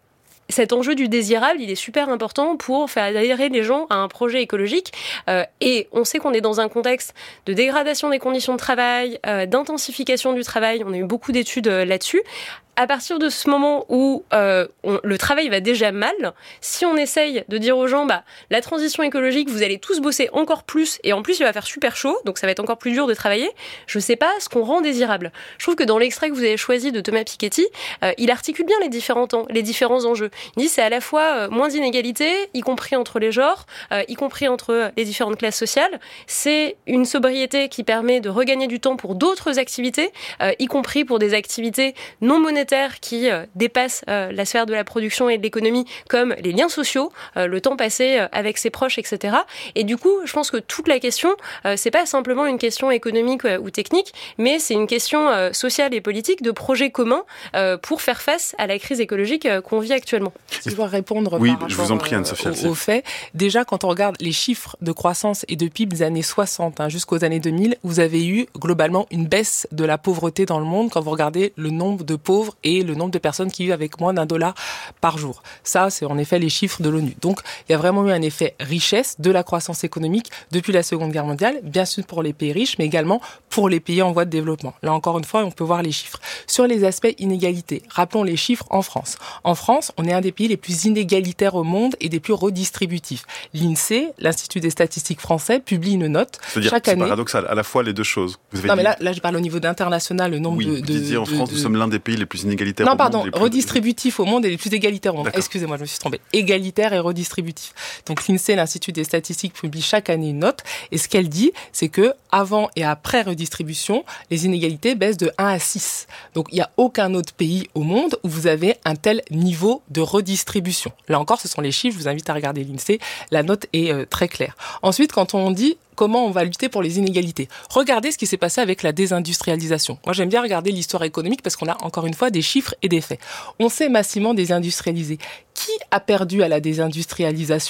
cet enjeu du désirable, il est super important pour faire adhérer les gens à un projet écologique. Euh, et on sait qu'on est dans un contexte de dégradation des conditions de travail, euh, d'intensification du travail. On a eu beaucoup d'études euh, là-dessus. À partir de ce moment où euh, on, le travail va déjà mal, si on essaye de dire aux gens, bah, la transition écologique, vous allez tous bosser encore plus, et en plus, il va faire super chaud, donc ça va être encore plus dur de travailler, je sais pas ce qu'on rend désirable. Je trouve que dans l'extrait que vous avez choisi de Thomas Piketty, euh, il articule bien les différents temps, les différents enjeux. Il dit c'est à la fois euh, moins d'inégalités, y compris entre les genres, euh, y compris entre les différentes classes sociales. C'est une sobriété qui permet de regagner du temps pour d'autres activités, euh, y compris pour des activités non monétaires qui euh, dépassent euh, la sphère de la production et de l'économie, comme les liens sociaux, euh, le temps passé euh, avec ses proches, et cetera. Et du coup, je pense que toute la question, euh, c'est pas simplement une question économique euh, ou technique, mais c'est une question euh, sociale et politique de projets communs euh, pour faire face à la crise écologique euh, qu'on vit actuellement. Si je dois répondre oui, par je vous en prie, Anne-Sophie euh, au, au fait, déjà quand on regarde les chiffres de croissance et de P I B des années soixante hein, jusqu'aux années deux mille, vous avez eu globalement une baisse de la pauvreté dans le monde quand vous regardez le nombre de pauvres et le nombre de personnes qui vivent avec moins d'un dollar par jour. Ça, c'est en effet les chiffres de l'ONU. Donc, il y a vraiment eu un effet richesse de la croissance économique depuis la Seconde Guerre mondiale, bien sûr pour les pays riches, mais également pour les pays en voie de développement. Là, encore une fois, on peut voir les chiffres. Sur les aspects inégalités, rappelons les chiffres en France. En France, on est un des pays les plus inégalitaires au monde et des plus redistributifs. L'INSEE, l'Institut des statistiques français, publie une note C'est-à-dire, chaque c'est année. C'est paradoxal, à la fois les deux choses. Vous avez non, dit... mais là, là, je parle au niveau international, le nombre oui, de... vous disiez, en de, France, de... nous sommes l'un des pays les plus inégalitaires non, au pardon, monde. Non, pardon, plus... redistributifs au monde et les plus égalitaires au monde. D'accord. Excusez-moi, je me suis trompée. Égalitaire et redistributif. Donc, l'INSEE, l'Institut des statistiques, publie chaque année une note. Et ce qu'elle dit, c'est que avant et après redistribution, les inégalités baissent de un à six. Donc, il n'y a aucun autre pays au monde où vous avez un tel niveau de redistribution. Là encore, ce sont les chiffres. Je vous invite à regarder l'INSEE. La note est euh, très claire. Ensuite, quand on dit comment on va lutter pour les inégalités, regardez ce qui s'est passé avec la désindustrialisation. Moi, j'aime bien regarder l'histoire économique parce qu'on a encore une fois des chiffres et des faits. On s'est massivement désindustrialisé. Qui a perdu à la désindustrialisation ?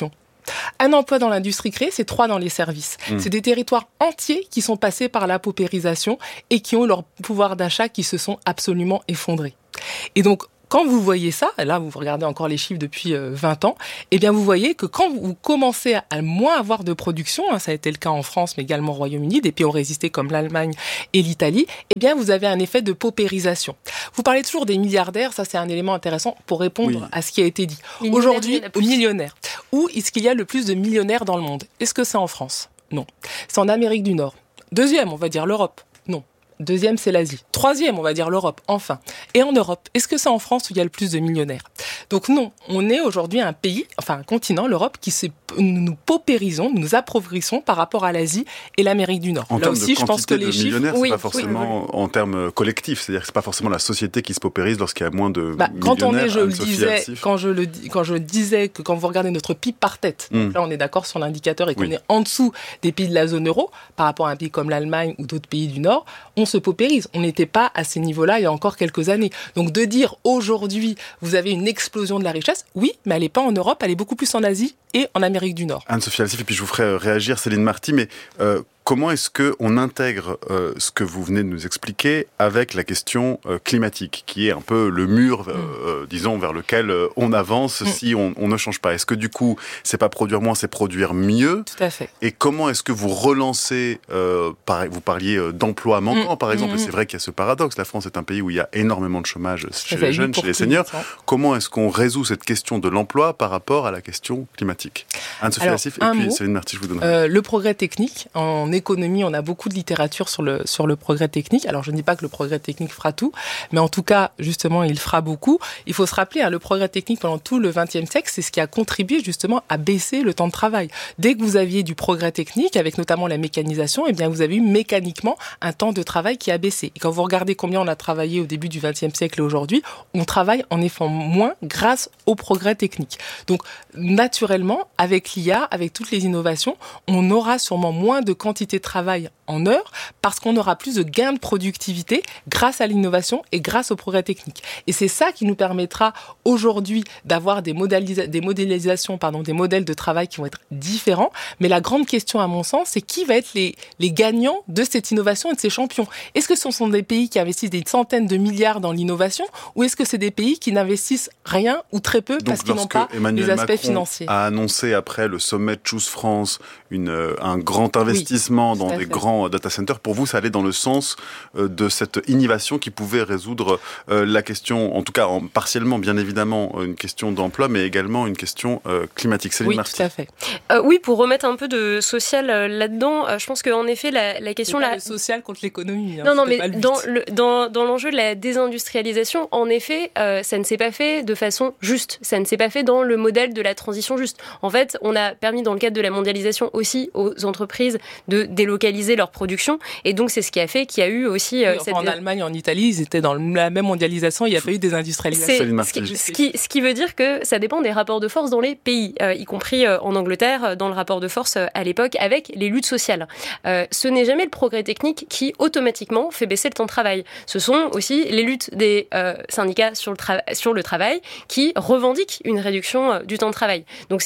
Un emploi dans l'industrie créée, c'est trois dans les services. Mmh. C'est des territoires entiers qui sont passés par la paupérisation et qui ont leur pouvoir d'achat qui se sont absolument effondrés. Et donc, quand vous voyez ça, là vous regardez encore les chiffres depuis vingt ans, eh bien vous voyez que quand vous commencez à moins avoir de production, hein, ça a été le cas en France mais également au Royaume-Uni, des pays ont résisté comme l'Allemagne et l'Italie, eh bien vous avez un effet de paupérisation. Vous parlez toujours des milliardaires, ça c'est un élément intéressant pour répondre oui. à ce qui a été dit. Millionnaire, aujourd'hui, aux millionnaires. Où est-ce qu'il y a le plus de millionnaires dans le monde ? Est-ce que c'est en France ? Non. C'est en Amérique du Nord. Deuxième, on va dire l'Europe. Non. Deuxième, c'est l'Asie. Troisième, on va dire l'Europe, enfin. Et en Europe, est-ce que c'est en France où il y a le plus de millionnaires ? Donc non, on est aujourd'hui un pays, enfin un continent, l'Europe, qui se, nous paupérisons, nous nous appauvrissons par rapport à l'Asie et l'Amérique du Nord. En Là aussi, je pense que de les millionnaires, chiffres... c'est oui, pas forcément oui, oui. en termes collectifs, c'est-à-dire que c'est pas forcément la société qui se paupérise lorsqu'il y a moins de bah, millionnaires. Quand on est, je le disais, Alcif. quand je le quand je disais que quand vous regardez notre P I B par tête, mm. donc là on est d'accord sur l'indicateur et qu'on oui. est en dessous des pays de la zone euro par rapport à un pays comme l'Allemagne ou d'autres pays du Nord, on se paupérise. On n'était pas à ces niveaux-là il y a encore quelques années. Donc de dire aujourd'hui vous avez une explosion de la richesse, oui, mais elle n'est pas en Europe, elle est beaucoup plus en Asie et en Amérique du Nord. Anne-Sophie Alcif, et puis je vous ferai réagir Céline Marty, mais euh, comment est-ce qu'on intègre euh, ce que vous venez de nous expliquer avec la question euh, climatique, qui est un peu le mur, euh, mm. euh, disons, vers lequel euh, on avance mm. si on, on ne change pas ? Est-ce que du coup, c'est pas produire moins, c'est produire mieux ? Tout à fait. Et comment est-ce que vous relancez, euh, par, vous parliez d'emplois manquants, mm. par exemple, mm. c'est vrai qu'il y a ce paradoxe, la France est un pays où il y a énormément de chômage chez les jeunes, chez les seniors. Comment est-ce qu'on résout cette question de l'emploi par rapport à la question climatique ? Anne-Sophie Alcif, et puis Céline Marty, je vous donnerai. Euh, le progrès technique, en économie, on a beaucoup de littérature sur le, sur le progrès technique. Alors, je ne dis pas que le progrès technique fera tout, mais en tout cas, justement, il fera beaucoup. Il faut se rappeler, hein, le progrès technique pendant tout le vingtième siècle, c'est ce qui a contribué justement à baisser le temps de travail. Dès que vous aviez du progrès technique, avec notamment la mécanisation, eh bien, vous avez eu mécaniquement un temps de travail qui a baissé. Et quand vous regardez combien on a travaillé au début du vingtième siècle et aujourd'hui, on travaille en effet moins grâce au progrès technique. Donc, naturellement, avec l'I A, avec toutes les innovations, on aura sûrement moins de quantité de travail en heures parce qu'on aura plus de gains de productivité grâce à l'innovation et grâce au progrès technique. Et c'est ça qui nous permettra aujourd'hui d'avoir des, modélisa- des modélisations, pardon, des modèles de travail qui vont être différents. Mais la grande question, à mon sens, c'est qui va être les, les gagnants de cette innovation et de ces champions ? Est-ce que ce sont des pays qui investissent des centaines de milliards dans l'innovation ou est-ce que c'est des pays qui n'investissent rien ou très peu Donc, parce qu'ils n'ont pas Emmanuel les aspects Macron financiers ? A annoncé après le sommet Choose France une, euh, un grand investissement oui, dans des fait. grands data centers. Pour vous, ça allait dans le sens euh, de cette innovation qui pouvait résoudre euh, la question, en tout cas en, partiellement bien évidemment, une question d'emploi, mais également une question euh, climatique. Céline Oui, Marty. tout à fait. Euh, oui, pour remettre un peu de social euh, là-dedans, euh, je pense qu'en effet, la, la question... C'est pas la... le social contre l'économie. Hein, non, non, mais dans, le, dans, dans l'enjeu de la désindustrialisation, en effet, euh, ça ne s'est pas fait de façon juste. Ça ne s'est pas fait dans le modèle de la transition juste. En fait, on a permis dans le cadre de la mondialisation aussi aux entreprises de délocaliser leur production. Et donc, c'est ce qui a fait qu'il y a eu aussi... Euh, oui, enfin, cette... En Allemagne, en Italie, ils étaient dans la même mondialisation. Il n'y a pas eu des industrialisations. Ce qui, ce, qui, ce qui veut dire que ça dépend des rapports de force dans les pays, euh, y compris euh, en Angleterre, dans le rapport de force euh, à l'époque, avec les luttes sociales. Euh, ce n'est jamais le progrès technique qui, automatiquement, fait baisser le temps de travail. Ce sont aussi les luttes des euh, syndicats sur le, tra- sur le travail qui revendiquent une réduction euh, du temps de travail. Donc, c'est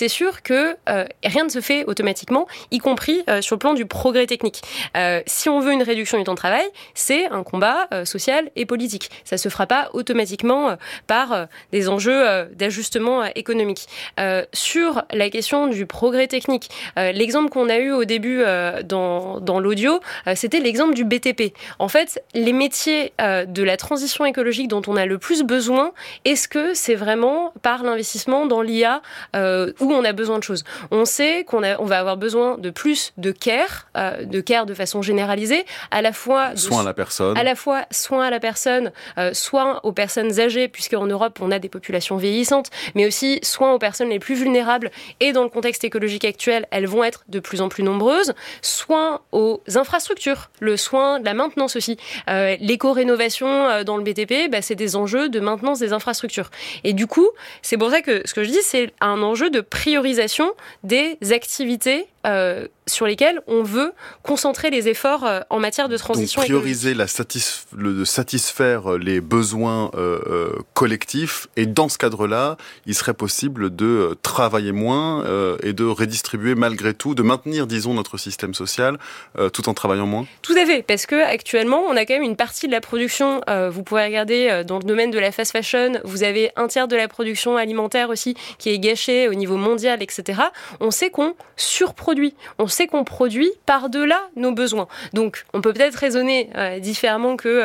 sûr que euh, rien ne se fait automatiquement, y compris euh, sur le plan du progrès technique. Euh, si on veut une réduction du temps de travail, c'est un combat euh, social et politique. Ça se fera pas automatiquement euh, par euh, des enjeux euh, d'ajustement euh, économique. Euh, sur la question du progrès technique, euh, l'exemple qu'on a eu au début euh, dans, dans l'audio, euh, c'était l'exemple du B T P. En fait, les métiers euh, de la transition écologique dont on a le plus besoin, est-ce que c'est vraiment par l'investissement dans l'I A euh, où on a besoin de choses? On sait qu'on a, on va avoir besoin de plus de care, euh, de care de façon généralisée, à la fois de, soin à la personne, à la fois soin à la personne, euh, soin aux personnes âgées, puisqu'en Europe on a des populations vieillissantes, mais aussi soin aux personnes les plus vulnérables. Et dans le contexte écologique actuel, elles vont être de plus en plus nombreuses. Soin aux infrastructures, le soin de la maintenance aussi. Euh, l'éco-rénovation euh, dans le B T P, bah, c'est des enjeux de maintenance des infrastructures. Et du coup, c'est pour ça que ce que je dis, c'est un enjeu de priorisation des activités euh, sur lesquelles on veut concentrer les efforts euh, en matière de transition écologique. Donc prioriser la satisf- le, de satisfaire les besoins euh, euh, collectifs, et dans ce cadre-là, il serait possible de travailler moins euh, et de redistribuer malgré tout, de maintenir, disons, notre système social euh, tout en travaillant moins. Tout à fait, parce que actuellement, on a quand même une partie de la production, euh, vous pouvez regarder euh, dans le domaine de la fast fashion, vous avez un tiers de la production alimentaire aussi qui est gâchée au niveau mondial, et cetera. On sait qu'on surproduit, on sait qu'on produit par-delà nos besoins. Donc, on peut peut-être raisonner euh, différemment que